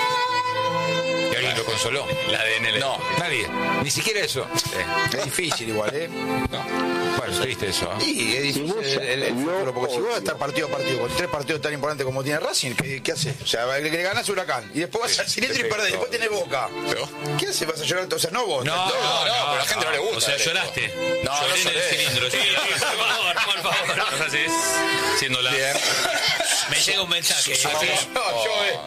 ¿Y alguien lo consoló? La A D N. No, Nadie. Ni siquiera eso. Es difícil igual, ¿eh? Bueno, es triste eso. ¿eh? Y es difícil el, el- el futuro, porque si vos estás partido a partido con tres partidos tan importantes como tiene Racing, ¿qué, qué haces? O sea, le, le ganás a Huracán y después vas al cilindro y perdés, después tenés Boca. ¿pero? ¿Qué haces? ¿Vas a llorar? O sea, no vos. No, no, no, pero a la gente no le gusta. O sea, esto. lloraste. No, no Lloré en el lloré. cilindro. Sí, por favor, por favor. No seas así. Siendo la. Bien. Me llega un mensaje. Así. No, yo, eh.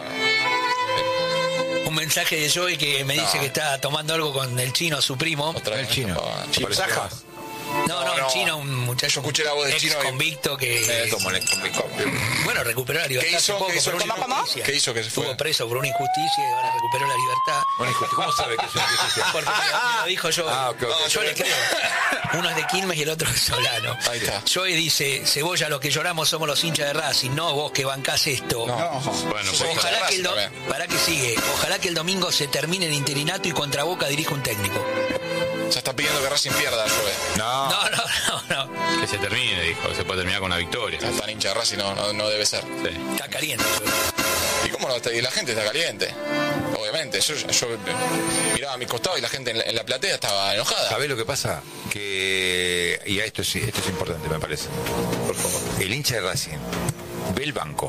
Un mensaje de Joey que me dice No. que está tomando algo con el chino, su primo. Otra vez. El chino. Ah, Chipsaja. No, no, No, el no. chino, un muchacho. Yo escuché la voz del ex chino y- convicto que. Eh, Como le- como- Bueno, recuperó la libertad. ¿Qué hizo? hace poco ¿Qué hizo? por una ¿Cómo, cómo? injusticia. ¿Qué hizo que se fue? Estuvo preso por una injusticia y ahora recuperó la libertad. Bueno, hijo, ¿cómo sabe que es una injusticia? Porque me, me lo dijo yo. Ah, ok, ok. No, yo le creo. Uno es de Quilmes y el otro es Solano. Ahí está. Joey dice, Cebolla, los que lloramos somos los hinchas de Racing, no vos que bancás esto. No. Bueno, Sí, pues, Ojalá que, el do- Racing para que sigue. Ojalá que el domingo se termine el interinato y contra Boca dirija un técnico. Ya está pidiendo que Racing pierda, Joe. No. No, no, no, no. que se termine, dijo. Que se puede terminar con una victoria. Ya tan hincha de Racing no, no, no debe ser. Sí. Está caliente. Joey. ¿Y cómo no está? Y la gente está caliente. obviamente. Yo, yo miraba a mi costado y la gente en la, en la platea estaba enojada. ¿Sabés lo que pasa? Que, y esto es, esto es importante, me parece. Por favor. El hincha de Racing ve el banco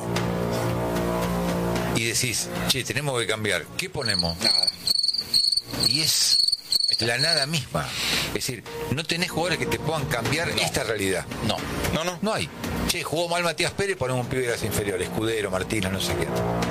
y decís, che, tenemos que cambiar. ¿Qué ponemos? Nada. Y es la nada misma. Es decir, no tenés jugadores que te puedan cambiar no. esta realidad. No, no, no. No hay. Che, jugó mal Matías Pérez, ponemos un pibe de las inferiores, Escudero, Martínez, no sé qué.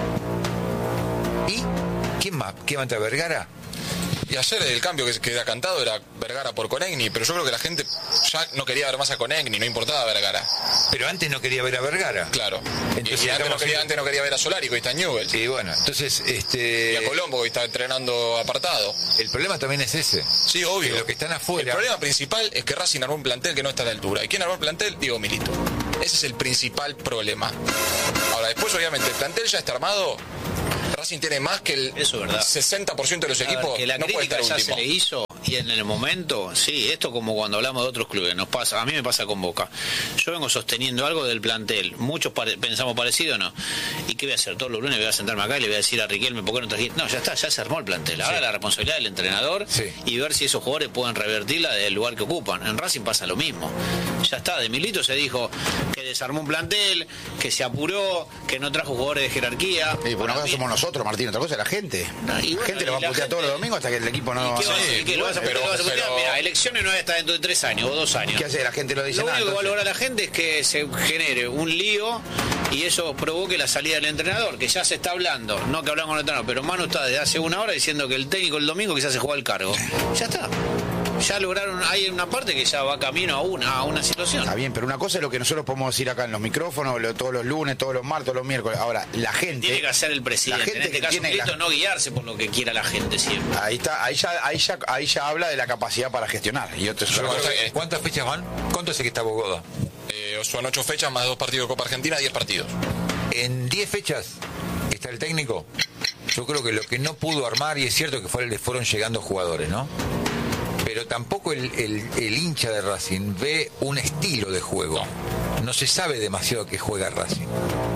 ¿Y quién más? ¿Qué va a entrar? ¿Vergara? Y ayer el cambio que queda cantado era Vergara por Conegni, pero yo creo que la gente ya no quería ver más a Conegni, no importaba Vergara. Pero antes no quería ver a Vergara. Claro. Entonces, y, y antes, no quería, antes no quería ver a Solari, que hoy está en Newell's. Sí, bueno, entonces... este Y a Colombo, que hoy está entrenando apartado. El problema también es ese. Sí, obvio. Que lo que están afuera... El problema principal es que Racing armó un plantel que no está a la altura. ¿Y quién armó el plantel? Diego Milito. Ese es el principal problema. Ahora, después, obviamente, el plantel ya está armado... Racing tiene más que el Eso es verdad. sesenta por ciento de los equipos. Ver, que la no puede crítica estar ya último. se le hizo y en el momento, sí, esto como cuando hablamos de otros clubes, nos pasa, a mí me pasa con Boca. Yo vengo sosteniendo algo del plantel, muchos pare, pensamos parecido, ¿no? ¿Y qué voy a hacer? Todos los lunes voy a sentarme acá y le voy a decir a Riquelme, ¿por qué no trajiste? No, ya está, ya se armó el plantel. Ahora sí. La responsabilidad del entrenador sí. y ver si esos jugadores pueden revertirla del lugar que ocupan. En Racing pasa lo mismo. Ya está, de Milito se dijo que desarmó un plantel, que se apuró, que no trajo jugadores de jerarquía. Y por una cosa somos nosotros, Martín, otra cosa es la gente. No, y la bueno, gente lo va a putear gente... todos los domingos hasta que el equipo no... ¿Y qué va a hacer? ¿Qué lo vas a putear? pero, ¿Lo vas a putear? pero... Mira, elecciones no es hasta dentro de tres años o dos años. ¿Qué hace? La gente lo dice Lo nada, único que va a entonces. lograr la gente es que se genere un lío y eso provoque la salida del entrenador, que ya se está hablando, no que hablamos con el entrenador, pero Manu está desde hace una hora diciendo que el técnico el domingo quizás se juega el cargo. Ya está. Ya lograron, hay una parte que ya va camino a una, a una situación. Está bien, pero una cosa es lo que nosotros podemos decir acá en los micrófonos, lo, todos los lunes, todos los martes, todos los miércoles. Ahora, la gente... Tiene que hacer el presidente. La gente en este que caso, tiene Milito, la... no guiarse por lo que quiera la gente siempre. Ahí está, ahí ya, ahí ya, ahí ya habla de la capacidad para gestionar. Y otro es otra cosa. ¿Cuántas fechas van? ¿Cuánto hace que está Bogoda? Eh, son ocho fechas más dos partidos de Copa Argentina, diez partidos. En diez fechas está el técnico. Yo creo que lo que no pudo armar, y es cierto que fue, le fueron llegando jugadores, ¿no? Pero tampoco el, el, el hincha de Racing ve un estilo de juego. No, no se sabe demasiado que juega Racing.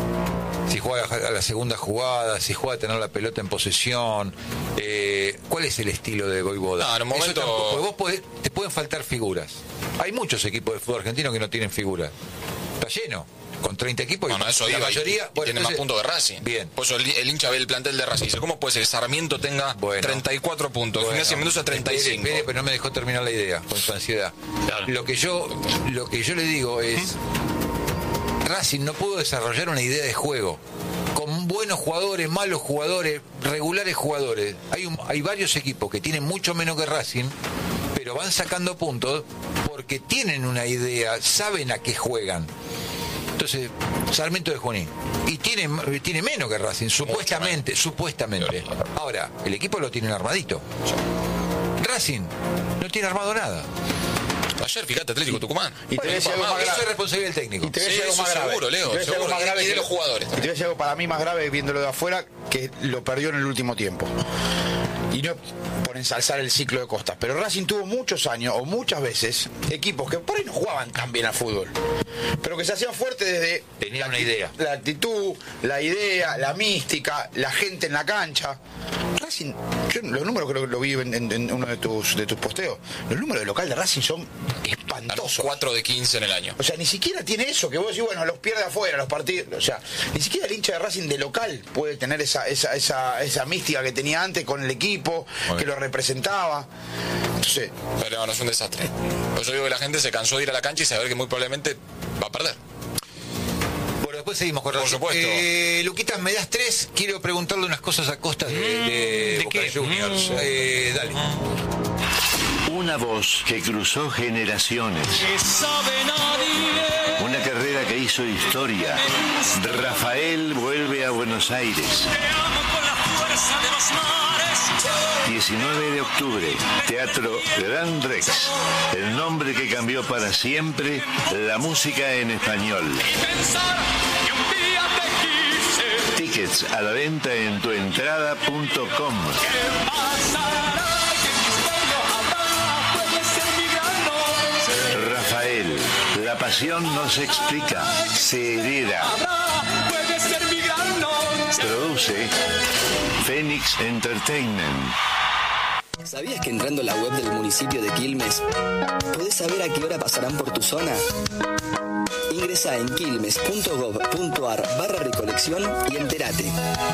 Si juega a la segunda jugada, si juega a tener la pelota en posesión. Eh, ¿Cuál es el estilo de Voivoda? No, en un momento... Eso tampoco, vos podés, te pueden faltar figuras. Hay muchos equipos de fútbol argentino que no tienen figuras. Está lleno. Con treinta equipos, no, no, eso la iba, mayoría y, y tiene entonces, más puntos que Racing. Bien. Por eso el, el hincha ve el plantel de Racing. Dice, ¿cómo puede ser que Sarmiento tenga bueno, treinta y cuatro puntos? Bueno, Gimnasia Mendoza treinta y cinco. Espere, espere, pero no me dejó terminar la idea con su ansiedad. Claro. Lo que yo lo que yo le digo es Racing no pudo desarrollar una idea de juego con buenos jugadores, malos jugadores, regulares jugadores. Hay un, hay varios equipos que tienen mucho menos que Racing, pero van sacando puntos porque tienen una idea, saben a qué juegan. Entonces, Sarmiento de Junín. Y tiene, tiene menos que Racing, supuestamente, supuestamente. Ahora, el equipo lo tiene armadito. Racing no tiene armado nada. Ayer, fíjate, Atlético Tucumán. Y te voy a decir algo más grave. Eso es responsabilidad del técnico. Y te voy a decir Sí, algo más grave. seguro, Leo, Y te voy a decir algo seguro. más grave Y de que- los jugadores. Y te voy a decir algo para mí más grave viéndolo de afuera, que lo perdió en el último tiempo. Y no por ensalzar el ciclo de Costas, pero Racing tuvo muchos años o muchas veces equipos que por ahí no jugaban tan bien al fútbol, pero que se hacían fuertes desde Tenían la una acti- idea. la actitud, la idea, la mística, la gente en la cancha. Racing, yo los números creo que lo vi en, en- en uno de tus de tus posteos. Los números de local de Racing son espantosos. cuatro de quince en el año. O sea, ni siquiera tiene eso, que vos decís, bueno, los pierde afuera los partidos. O sea, ni siquiera el hincha de Racing de local puede tener esa, esa, esa, esa mística que tenía antes con el equipo, que lo representaba. Entonces, Pero no, no es un desastre. Pues yo digo que la gente se cansó de ir a la cancha y saber que muy probablemente va a perder. Bueno, después seguimos con Por Racing. supuesto. Eh, Luquitas, me das tres. Quiero preguntarle unas cosas a Costas de, de, ¿de Boca qué? Juniors. Eh, dale. Una voz que cruzó generaciones. Una carrera que hizo historia. Rafael vuelve a Buenos Aires. diecinueve de octubre, Teatro Gran Rex. El nombre que cambió para siempre la música en español. Tickets a la venta en tuentrada punto com. Rafael, la pasión no se explica, se hereda. Puede ser mi gran Produce Phoenix Entertainment. ¿Sabías que entrando a la web del municipio de Quilmes podés saber a qué hora pasarán por tu zona? Ingresa en quilmes punto gob punto ar barra recolección y entérate.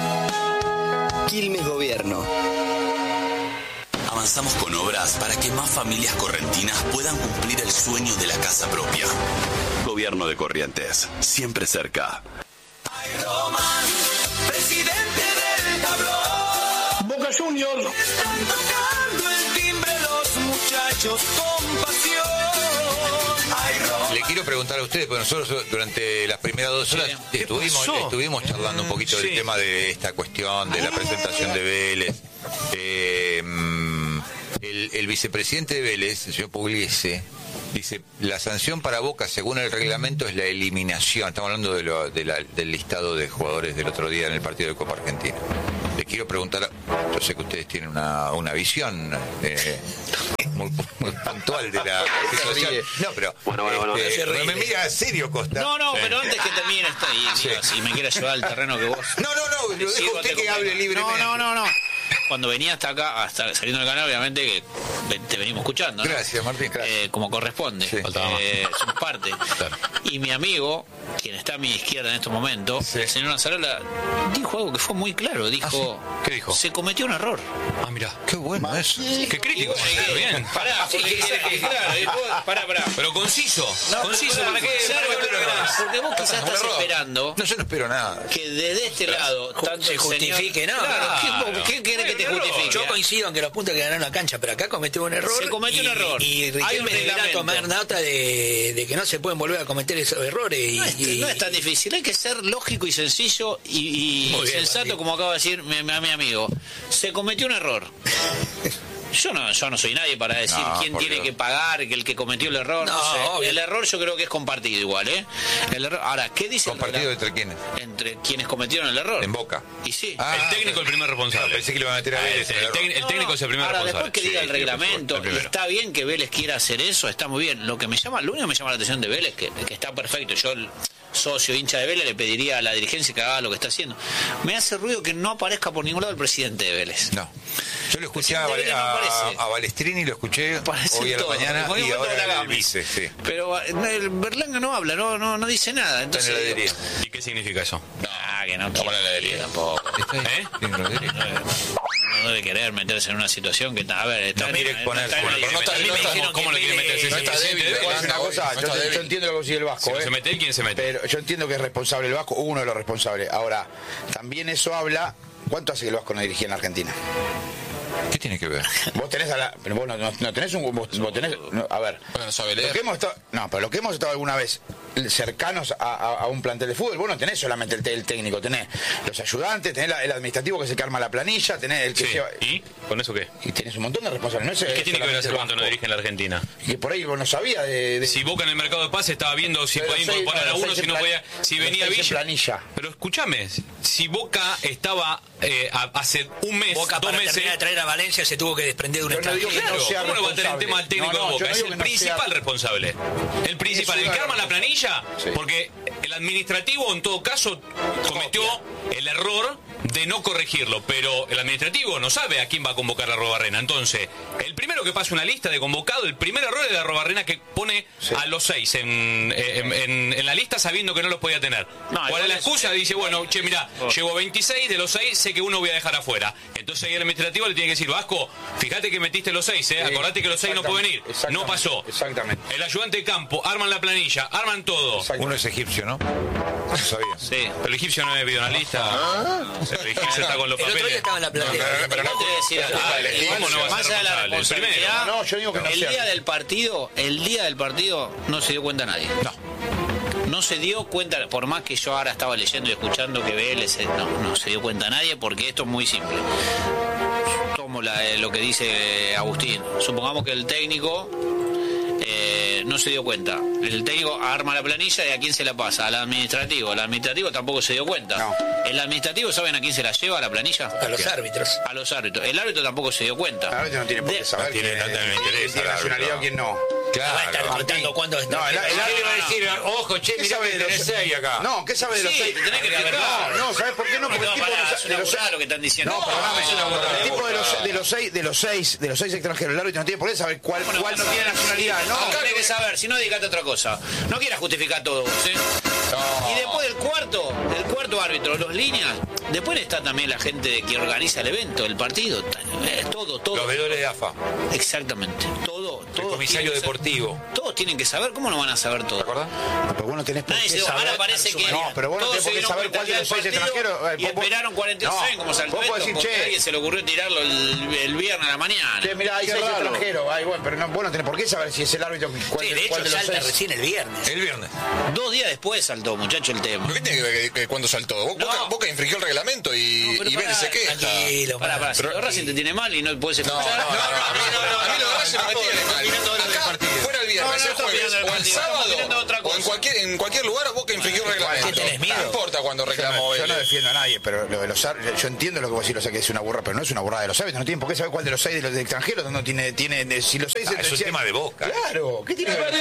Quilmes Gobierno. Avanzamos con obras para que más familias correntinas puedan cumplir el sueño de la casa propia. Gobierno de Corrientes, siempre cerca. Ay, Román, presidente del tablón. Boca Juniors. Están tocando el timbre los muchachos con pasión. Ay, Román. Le quiero preguntar a ustedes, porque nosotros durante las primeras dos horas sí. estuvimos, estuvimos charlando un poquito sí. del tema de esta cuestión, de la presentación de Vélez. Eh, el, el vicepresidente de Vélez, el señor Pugliese, dice, la sanción para Boca, según el reglamento, es la eliminación. Estamos hablando de lo, de la, del listado de jugadores del otro día en el partido de Copa Argentina. Le quiero preguntar, yo sé que ustedes tienen una, una visión eh, muy, muy puntual de la situación. No, pero bueno, bueno, bueno. Este, no me mira serio, Costa. No, no, sí. pero antes que termine esto, y sí. digo, si me quieres llevar al terreno que vos... No, no, no, lo dejo usted que hable libremente. No, no, no, no. Cuando venía hasta acá, hasta saliendo del canal, obviamente que te venimos escuchando, ¿no? Gracias, Martín. Gracias. Eh, como corresponde. Sí. Eh, somos parte. Claro. Y mi amigo, quien está a mi izquierda en estos momentos, sí. el señor Nazarola, dijo algo que fue muy claro. Dijo, ¿Ah, sí? ¿Qué dijo? Se cometió un error. Ah, mirá. Qué bueno eso. Sí. Qué crítico. Sí, bien. Pará, porque quizás que, claro, después, pará, pará. Pero conciso. No, conciso, ¿para qué? Claro, porque vos quizás estás esperando. No, yo no espero nada. Que desde este lado tanto se justifique, señor, no. Claro, ¿Qué, ¿Qué querés que te justifique? Yo coincido en que los puntos que ganaron la cancha, pero acá cometió un error. Se cometió y, un error. Y, y Riquelme deberá tomar nota de, de que no se pueden volver a cometer esos errores. Y, no, es, y, no es tan difícil, hay que ser lógico y sencillo y, y bien, sensato, Martín. Como acaba de decir mi, mi, mi amigo. Se cometió un error. Yo no, yo no soy nadie para decir no, quién tiene Dios. que pagar, que el que cometió el error. No, no sé. El error yo creo que es compartido igual, ¿eh? El error, ahora, ¿qué dice ¿Compartido el entre quiénes? Entre quienes cometieron el error. En Boca. Y sí. Ah, el técnico el primer responsable. No, pensé que le iban a meter a Vélez. El, el, el técnico no, no. es el primer ahora, responsable. Después que diga sí, el reglamento, el está bien que Vélez quiera hacer eso, está muy bien. Lo que me llama, lo único que me llama la atención de Vélez, que, que está perfecto. Yo, el socio hincha de Vélez, le pediría a la dirigencia que haga lo que está haciendo. Me hace ruido que no aparezca por ningún lado el presidente de Vélez. No. Yo lo escuché a, a, no a Balestrini, lo escuché parece hoy a la todo. mañana y ahora el vice, sí. Pero el Berlanga no habla, no no no dice nada. Entonces, está en heladería. ¿Y qué significa eso? Ah, que no quiere. la heladería tampoco. ¿Eh? No debe querer meterse en una situación que está, a ver, está no quiere exponerse. ¿Cómo le quiere meterse? No está débil. Una cosa, yo, yo entiendo lo que consigue el Vasco. Si no se mete, ¿quién se mete? Pero yo entiendo que es responsable el Vasco, uno de los responsables. Ahora, también eso habla. ¿Cuánto hace que el Vasco no dirigía en la Argentina? ¿Qué tiene que ver? Vos tenés a la, pero vos no, no, no tenés un vos, vos tenés no, a ver. Bueno, sabe leer. Lo que hemos estado, no, pero lo que hemos estado alguna vez cercanos a, a, a un plantel de fútbol, vos no tenés solamente el, el técnico, tenés los ayudantes, tenés la, el administrativo que es el que arma la planilla, tenés el que sí. lleva. ¿Y con eso qué? Y tenés un montón de responsables. No es, ¿Qué tiene que ver hace cuánto no dirige en la Argentina? Y que por ahí vos no sabías de, de... Si Boca en el mercado de pase estaba viendo si podía incorporar a uno, si no podía, si venía Villa. Planilla. Pero escúchame, si Boca estaba eh, hace un mes, Boca dos para meses. terminar de traer a Valencia se tuvo que desprender de un extranjero. No claro, ¿cómo no va a tener el tema del técnico no, no, de Boca? Es el no principal sea... responsable. El principal, el que arma la planilla, sí. Porque el administrativo en todo caso cometió el error de no corregirlo, pero el administrativo no sabe a quién va a convocar a Arrobarrena. Entonces, el primero que pasa una lista de convocado, el primer error es de Arrobarrena, que pone sí. a los seis en, en, en, en la lista sabiendo que no los podía tener. No, ¿cuál es la excusa? Dice, bueno, che, mirá, oh. llevo veintiséis, de los seis sé que uno voy a dejar afuera. Entonces ahí el administrativo le tiene que decir, Vasco, fíjate que metiste los seis, ¿eh? Acordate que los seis no pueden ir. No pasó. Exactamente. El ayudante de campo, arman la planilla, arman todo. Uno es egipcio, ¿no? No sabía. Sí, pero el egipcio no es en la lista. ¿Ah? El egipcio está con los el papeles. Otro día estaba en la planilla. No, pero, pero no, ¿Cómo no va a ser más allá de la responsabilidad? No, yo digo que no el sea. día del partido, el día del partido no se dio cuenta nadie. No. No se dio cuenta, por más que yo ahora estaba leyendo y escuchando que Vélez, no, no se dio cuenta nadie, porque esto es muy simple. Tomo la, eh, lo que dice Agustín. Supongamos que el técnico eh, no se dio cuenta. El técnico arma la planilla y ¿a quién se la pasa? Al administrativo. El administrativo tampoco se dio cuenta. No. El administrativo, ¿saben a quién se la lleva la planilla? A los árbitros. A los árbitros. El árbitro tampoco se dio cuenta. El árbitro no tiene por qué saber. No tiene, quién, no tiene interés. ¿Quién tiene nacionalidad o quién no? Claro. Va a estar contando cuántos No, el, el árbitro va a decir, ojo, che, ¿qué mirá sabe que de los tenés seis acá? No, ¿qué sabe de los Sí, seis? te tenés que explicar. No, no, ¿sabes por qué no? Porque el No, tipo pará, de los- es de una los burrada lo que están diciendo. No, No, perdóname. es una burrada. El tipo de los, de los seis, de los seis, de los seis extranjeros, el árbitro no tiene por qué saber cuál, Bueno, cuál no no, tiene nacionalidad. No, No, tenés que saber, si no, dedicate a otra cosa. No quieras justificar todo, ¿sí? Y después del cuarto, el cuarto árbitro, los líneas, después está también la gente que organiza el evento, el partido, eh, todo, todo. Los veedores de A F A. Exactamente, todo, todo. El comisario deportivo. Todos tienen que saber, ¿cómo no van a saber todo? ¿Te acordás? pero vos no tenés por Nadie qué se saber. ahora parece que No, pero vos no todos tenés por qué se dieron saber cuenta cuál de del los seis partido extranjeros. eh, y vos- vos- esperaron cuarenta y No, seis como saltó vos podés esto, decir, porque a che, alguien se le ocurrió tirarlo el, el viernes a la mañana. che, mirá, hay Qué seis raro. extranjeros. Ay, bueno, pero no, vos no tenés por qué saber si es el árbitro cuál, Sí, de cuál hecho de los salta seis. recién el viernes. El viernes. Dos días después saltó, muchacho, el tema. ¿Pero qué tiene que ver que, que cuando saltó? Boca, No. Boca infringió el reglamento y, No, pero y Vélez pará, se queja. Tranquilo, Pará, pará, si Pero- lo Racing te tiene mal y no puedes No, no, escuchar. no, no, a mí no, a mí lo de Racing no me tiene mal. Acá, fuera el viernes, No, no el estoy jueves, opinando del o el partido, estamos sábado, opinando de otra o en cosa. cualquier, en cualquier lugar Boca infringió el reglamento. ¿Qué tenés miedo? No importa cuando Yo reclamó no, yo no Vélez. defiendo a nadie, pero lo de los ar- yo entiendo lo que vos decís, o sea, que es una burra, pero no es una burrada de los árbitros, no tienen por qué saber cuál de los seis de los de extranjeros no tiene, tiene de- si los seis Ah, es un tema de Boca. Claro, ¿qué tiene que ver?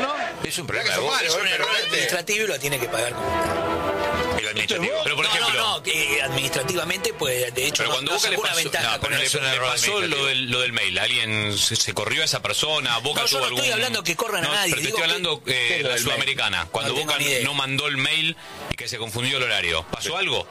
Es un Mirá problema que de son Boca. malos, Es un eh, error pero este- administrativo y lo tiene que pagar como El administrativo. Pero por no, ejemplo, no, no, que administrativamente, pues de hecho, pero no, cuando no Boca le sacó una pasó, ventaja no, con pero le, eso. es un le error pasó lo administrativo. del, lo del mail, alguien se, se corrió a esa persona, Boca No, yo tuvo no algún... estoy hablando que corran a nadie, Pero te digo estoy que- hablando ¿qué eh, es lo la del sudamericana, cuando No tengo Boca ni idea. no mandó el mail y que se confundió el horario. ¿Pasó algo?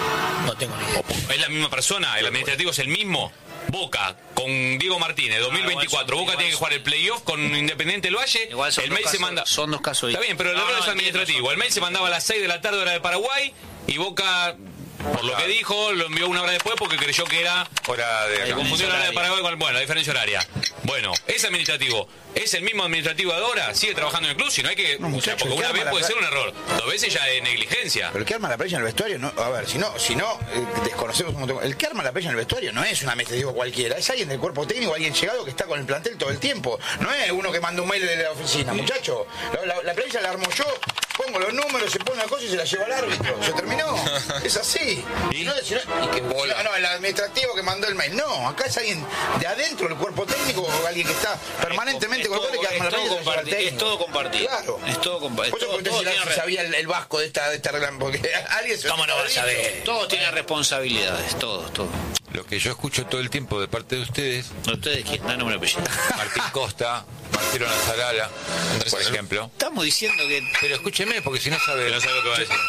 No tengo ni idea. ¿Es la misma persona? ¿El administrativo es el mismo? Boca con Diego Martínez, dos mil veinticuatro. igual son- Boca tiene que jugar el playoff con Independiente del Valle. Igual son el dos mail se casos- manda. son dos casos Está bien, pero el No, error no, es administrativo. El mail se mandaba a las seis de la tarde, hora de Paraguay, y Boca, por lo que dijo, lo envió una hora después porque creyó que era. Hora de Se acá. confundió la hora de horaria. Paraguay con. Bueno, la diferencia horaria. Bueno, es administrativo. ¿Es el mismo administrativo de ahora? ¿Sigue trabajando en el club? Si no hay que. No, o sea, muchacho, porque el una que vez arma puede la- ser un error. Dos veces ya es negligencia. Pero el que arma la playa en el vestuario, no, a ver, si no, si no eh, desconocemos un montón. El que arma la playa en el vestuario no es un administrativo cualquiera, es alguien del cuerpo técnico, alguien llegado que está con el plantel todo el tiempo. No es uno que manda un mail de la oficina, muchacho. La, la, la playa la armo yo, pongo los números, se pone una cosa y se la lleva al árbitro. Se terminó. Es así. Si no, si no- y que- no, no, el administrativo que mandó el mail. No, acá es alguien de adentro del cuerpo técnico o alguien que está permanentemente con el todo- que arma la es todo playa y se la lleva al compartido, es técnico. todo compartido. Claro. Es todo compartido. Por eso pregunté si la- si sabía el, el vasco de esta, de esta regla, porque alguien se ¿Cómo no vas a saber? Todos tienen responsabilidades, todos, todos. Lo que yo escucho todo el tiempo de parte de ustedes, ¿Ustedes quién? Da nombre y apellido. Martín Costa, Marcelo Nazarala, por ejemplo. Estamos diciendo que. Pero escúcheme, porque si no sabe... No sabe lo que va a decir.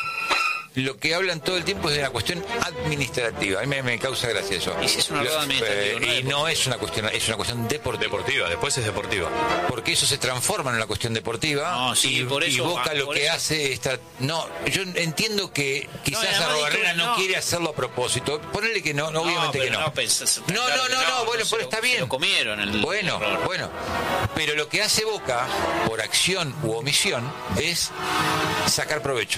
Lo que hablan todo el tiempo es de la cuestión administrativa. A mí me, me causa gracia eso. Y si es un error Lo- administrativo, eh, no y es no es una cuestión, es una cuestión deportiva. Deportiva, después es deportiva. Porque eso se transforma en una cuestión deportiva. No, sí, y, por eso- y Boca ah, lo por que eso- hace es... tra- No, yo entiendo que quizás además Arrobarrena dijo, no, no. quiere hacerlo a propósito. Ponele que no, no, obviamente pero que no. No, pensás- No, no, claro que no, no, bueno, se pero lo- está se bien. lo comieron el Bueno, el error. bueno. Pero lo que hace Boca, por acción u omisión, es sacar provecho.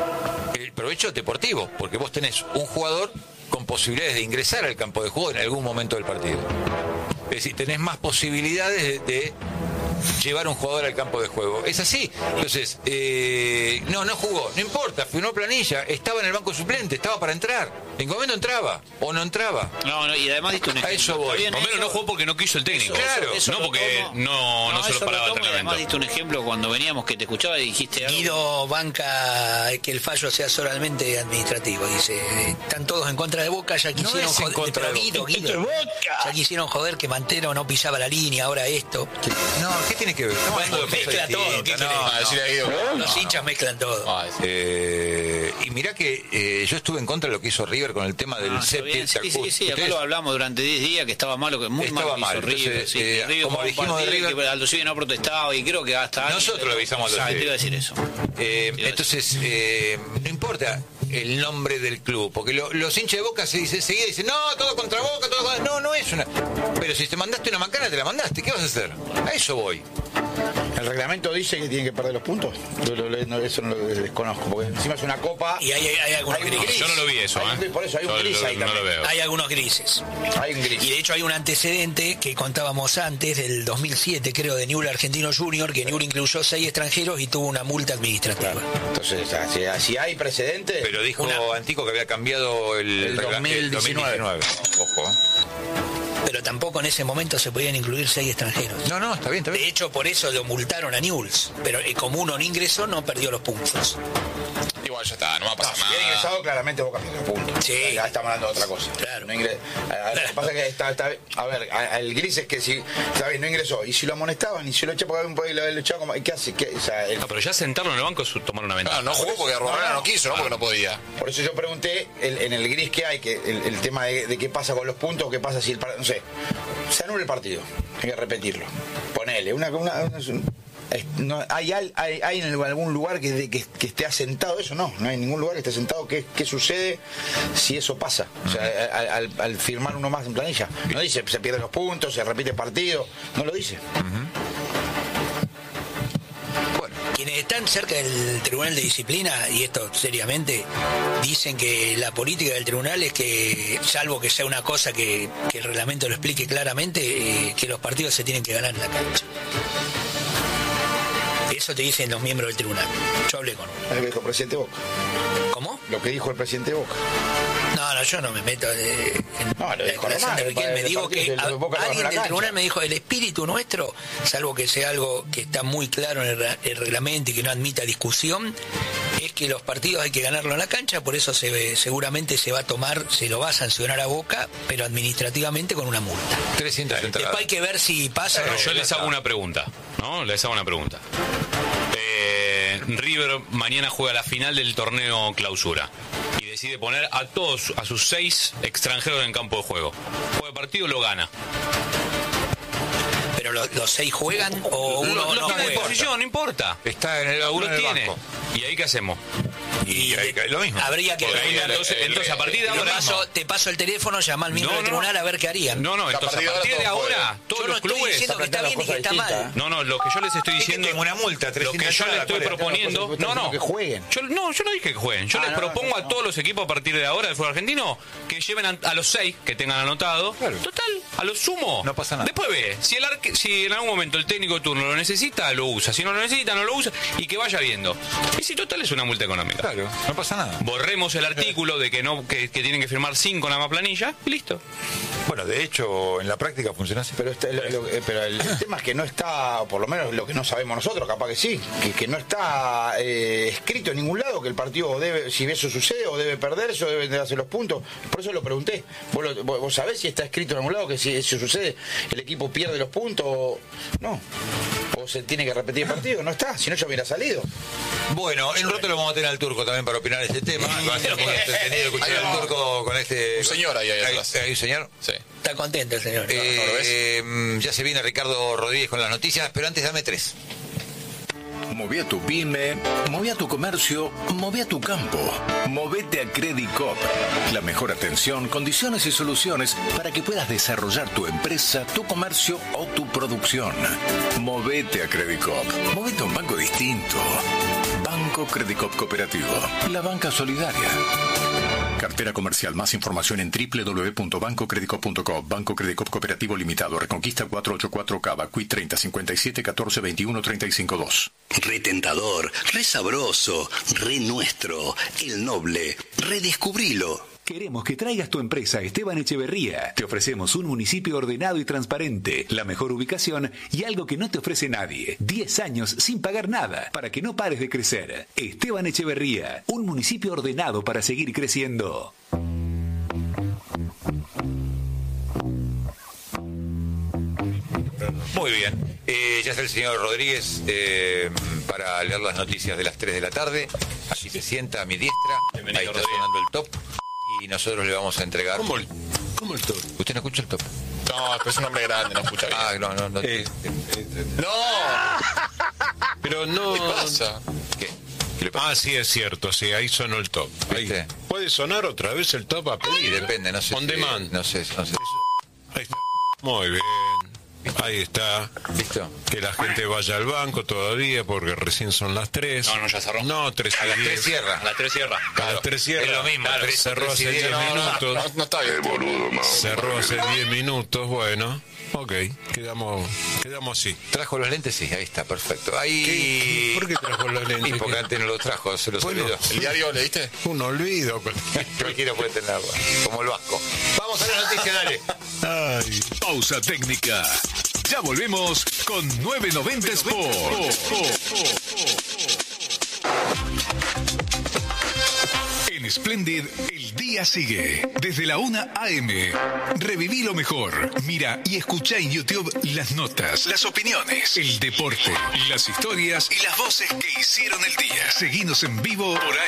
El provecho deportivo, porque vos tenés un jugador con posibilidades de ingresar al campo de juego en algún momento del partido. Es decir, tenés más posibilidades de, de llevar un jugador al campo de juego. Es así. Entonces, eh, no, no jugó, no importa, firmó planilla, estaba en el banco suplente, estaba para entrar. En qué momento entraba o no entraba. No, no, y además diste un A ejemplo. eso voy. Está bien, Por lo menos eso- no jugó porque no quiso el técnico. eso- Claro, eso no lo porque tomo- no, no se eso lo paraba el tomo, y además entrenamiento. diste un ejemplo cuando veníamos que te escuchaba y dijiste algo. Guido banca que el fallo sea solamente administrativo. Dice, están todos en contra de Boca, ya quisieron es en joder. contra pero de Guido, Boca. Guido, ya quisieron joder que Mantero no pisaba la línea, ahora esto. No, ¿qué tiene que ver? Estamos Bueno, hablando de mezcla cosas todo, ¿qué distintas. querés? No, Ah, decirle a Guido. Los hinchas mezclan todo. Eh, y mirá que eh, yo estuve en contra de lo que hizo River con el tema del Ah, está séptimo. bien, sí, sí, sí, acá lo hablamos durante diez días que estaba malo, que muy Estaba mal mal, que hizo River, entonces, sí, eh, que River como jugaba un dijimos de partido y River- que Aldo Civi no protestaba y creo que hasta Nosotros lo avisamos a Aldo Ah, te Civi. iba a decir eso. Eh, entonces, eh, no importa el nombre del club, porque lo- los hinchas de Boca se dicen, seguida dicen, no, todo contra Boca, todo contra... No, no es una... Pero si te mandaste una macana, te la mandaste, ¿qué vas a hacer? A eso voy. ¿El reglamento dice que tienen que perder los puntos? Yo lo- lo- no, eso no lo desconozco, porque encima es una copa. Y hay, hay algunos Hay un grises. gris. Yo no lo vi eso, Hay un- ¿eh? Por eso hay un Yo gris lo- ahí no también. lo veo. Hay algunos grises. Hay un gris. Y de hecho hay un antecedente que contábamos antes, del dos mil siete, creo, de Newell's Argentino Junior, que Newell's incluyó seis extranjeros y tuvo una multa administrativa. Entonces, si, si hay precedente. Pero dijo Una- Antico que había cambiado el, El regla- dos mil diecinueve. Ojo. pero tampoco en ese momento se podían incluir seis extranjeros. No, no, está bien, está bien. De hecho, por eso lo multaron a Newell's, pero eh, como uno no ingresó, no perdió los puntos. Igual ya está, no va a pasar No, si nada. hubiera ingresado, claramente Boca pierde puntos. Sí. Ya estamos hablando de otra cosa. Claro. No ingre- a- a- Lo que pasa es que está, está- a ver, a- a- el gris es que si, ¿sabes? No ingresó. Y si lo amonestaban, y si lo echaban por ahí, lo, lo echaban como, ¿qué hace? ¿Qué? O sea, el- No, pero ya sentarlo en el banco es tomar una ventaja. Ah, no jugó porque Romana no quiso, no porque no podía. Por eso yo pregunté el- en el gris que hay, que el, el tema de, de qué pasa con los puntos, qué pasa si el par- no sé, se anula el partido, hay que repetirlo. Ponele, una, una, una- es- no, hay, al- hay, hay en algún lugar que, de- que, que esté asentado eso, no, no hay ningún lugar que esté asentado qué, qué sucede si eso pasa. O sea, al, al- al firmar uno más en planilla. No dice se pierden los puntos, se repite el partido, no lo dice. Quienes están cerca del Tribunal de Disciplina, y esto seriamente, dicen que la política del tribunal es que, salvo que sea una cosa que, que el reglamento lo explique claramente, eh, que los partidos se tienen que ganar en la cancha. Eso te dicen los miembros del tribunal. Yo hablé con uno. Lo que dijo el presidente Boca. ¿Cómo? Lo que dijo el presidente Boca. No, no, yo no me meto de, en No, lo la dijo declaración Román, de Riquelme. el- el Digo partido que que a- el Boca lo alguien ganó en la del cancha. tribunal me dijo, el espíritu nuestro, salvo que sea algo que está muy claro en el, re- el reglamento y que no admita discusión, es que los partidos hay que ganarlo en la cancha, por eso se ve- seguramente se va a tomar, se lo va a sancionar a Boca, pero administrativamente con una multa. trescientas entradas. Después hay que ver si pasa o Pero no. yo les hago una pregunta, ¿no? Les hago una pregunta. Eh, River mañana juega la final del torneo Clausura y decide poner a todos, a sus seis extranjeros en campo de juego. Juega el partido, lo gana. Pero los, los seis juegan o uno Lo, lo no tiene a juega. disposición, no importa. Está en el, uno Lo en el tiene. banco. ¿Y ahí qué hacemos? Y, hay que- lo mismo. Habría que Porque ahí, regular- entonces, entonces, a partir de Te ahora... paso, te paso el teléfono, llama al miembro No, del no. tribunal a ver qué harían. No, no, A entonces partir a de partir de ahora todo ahora, todos Yo no los estoy clubes... diciendo que está bien y que está mal. No, no, lo que yo les estoy Es que diciendo... tengo una multa, Lo trescientas que yo les entradas, estoy ¿cuál es? proponiendo... No, no. Que jueguen. Yo, no, yo no dije que jueguen. Yo Ah, les no, propongo no, no. a todos los equipos a partir de ahora del fútbol argentino que lleven a, a los seis que tengan anotado. Total, a lo sumo. No pasa nada. Después ve, si, el arque- si en algún momento el técnico de turno lo necesita, lo usa. Si no lo necesita, no lo usa. Y que vaya viendo. Y si total es una multa económica. Claro, no pasa nada. Borremos el artículo de que no que, que tienen que firmar cinco en la más planilla y listo. Bueno, de hecho, en la práctica funciona así. Pero, este- lo- lo- eh, pero el, el tema es que no está, o por lo menos lo que no sabemos nosotros, capaz que sí, que, que no está eh, escrito en ningún lado que el partido debe, si eso sucede, o debe perderse, o debe de hacer los puntos. Por eso lo pregunté. ¿Vos, lo- vos- vos sabés si está escrito en algún lado que si eso sucede, el equipo pierde los puntos? O, no. O se tiene que repetir el partido. No está, si no ya hubiera salido. Bueno, en un rato lo vamos a tener al Turco también para opinar de este tema. Va a ser muy entretenido escuchar Ahí al va. Turco con este... Un señor ahí, ahí atrás. ¿Hay un señor? Sí. Está contento el señor. Eh, eh, ya se viene Ricardo Rodríguez con las noticias, pero antes dame tres. Moví a tu pyme, moví a tu comercio, moví a tu campo. Movete a Credit Cop. La mejor atención, condiciones y soluciones para que puedas desarrollar tu empresa, tu comercio o tu producción. Movete a Credit Cop. Movete a un banco distinto. Banco Credit Cop Cooperativo. La banca solidaria. Cartera comercial. Más información en doble u doble u doble u punto banco credit cop punto com. Banco Credit Cop Cooperativo Limitado. Reconquista cuatrocientos ochenta y cuatro Cava. Q I treinta cincuenta y siete catorce veintiuno treinta y cinco dos. Retentador, re sabroso, re nuestro, el noble, redescubrilo. Queremos que traigas tu empresa a Esteban Echeverría. Te ofrecemos un municipio ordenado y transparente, la mejor ubicación y algo que no te ofrece nadie. diez años sin pagar nada para que no pares de crecer. Esteban Echeverría, un municipio ordenado para seguir creciendo. Muy bien. Eh, ya está el señor Rodríguez eh, para leer las noticias de las tres de la tarde. Allí se sienta a mi diestra. Bienvenido, Ahí está Rodríguez. sonando el top. Y nosotros le vamos a entregar. ¿Cómo el, cómo el top? ¿Usted no escucha el top? No, pero es un hombre grande, no escucha bien. Ah, no, no, no. Eh, ¡No! pero no. ¿Qué pasa? ¿Qué? ¿Qué le pasa? Ah, sí, es cierto, sí, ahí sonó el top. Ahí. ¿Viste? ¿Puede sonar otra vez el top a Sí, pedir? depende, no sé. On si- demand. No sé, no sé. Ahí está. Muy bien. Ahí está. ¿Listo? Que la gente vaya al banco todavía porque recién son las tres. No, no, ya cerró. No, tres A las y tres diez. cierra. A las tres cierra. A las tres cierra. Es lo mismo, tres- cerró tres y hace diez, diez no, no, minutos. No, no está bien. Cerró hace diez minutos, bueno. Ok, quedamos, quedamos así. ¿Trajo los lentes? Sí, ahí está, perfecto. Ahí... ¿Qué? ¿Por qué trajo los lentes? Y porque antes no los trajo, se los Bueno, olvidó. ¿El diario leíste? Un olvido. Cualquiera puede tenerlo, como el Vasco. Vamos a la noticia, dale. Ay. Pausa técnica. Ya volvemos con nueve noventa Sport. En Splendid, el día sigue. Desde la una a eme. Reviví lo mejor. Mira y escucha en YouTube las notas, las opiniones, el deporte, las historias y las voces que hicieron el día. Seguinos en vivo por A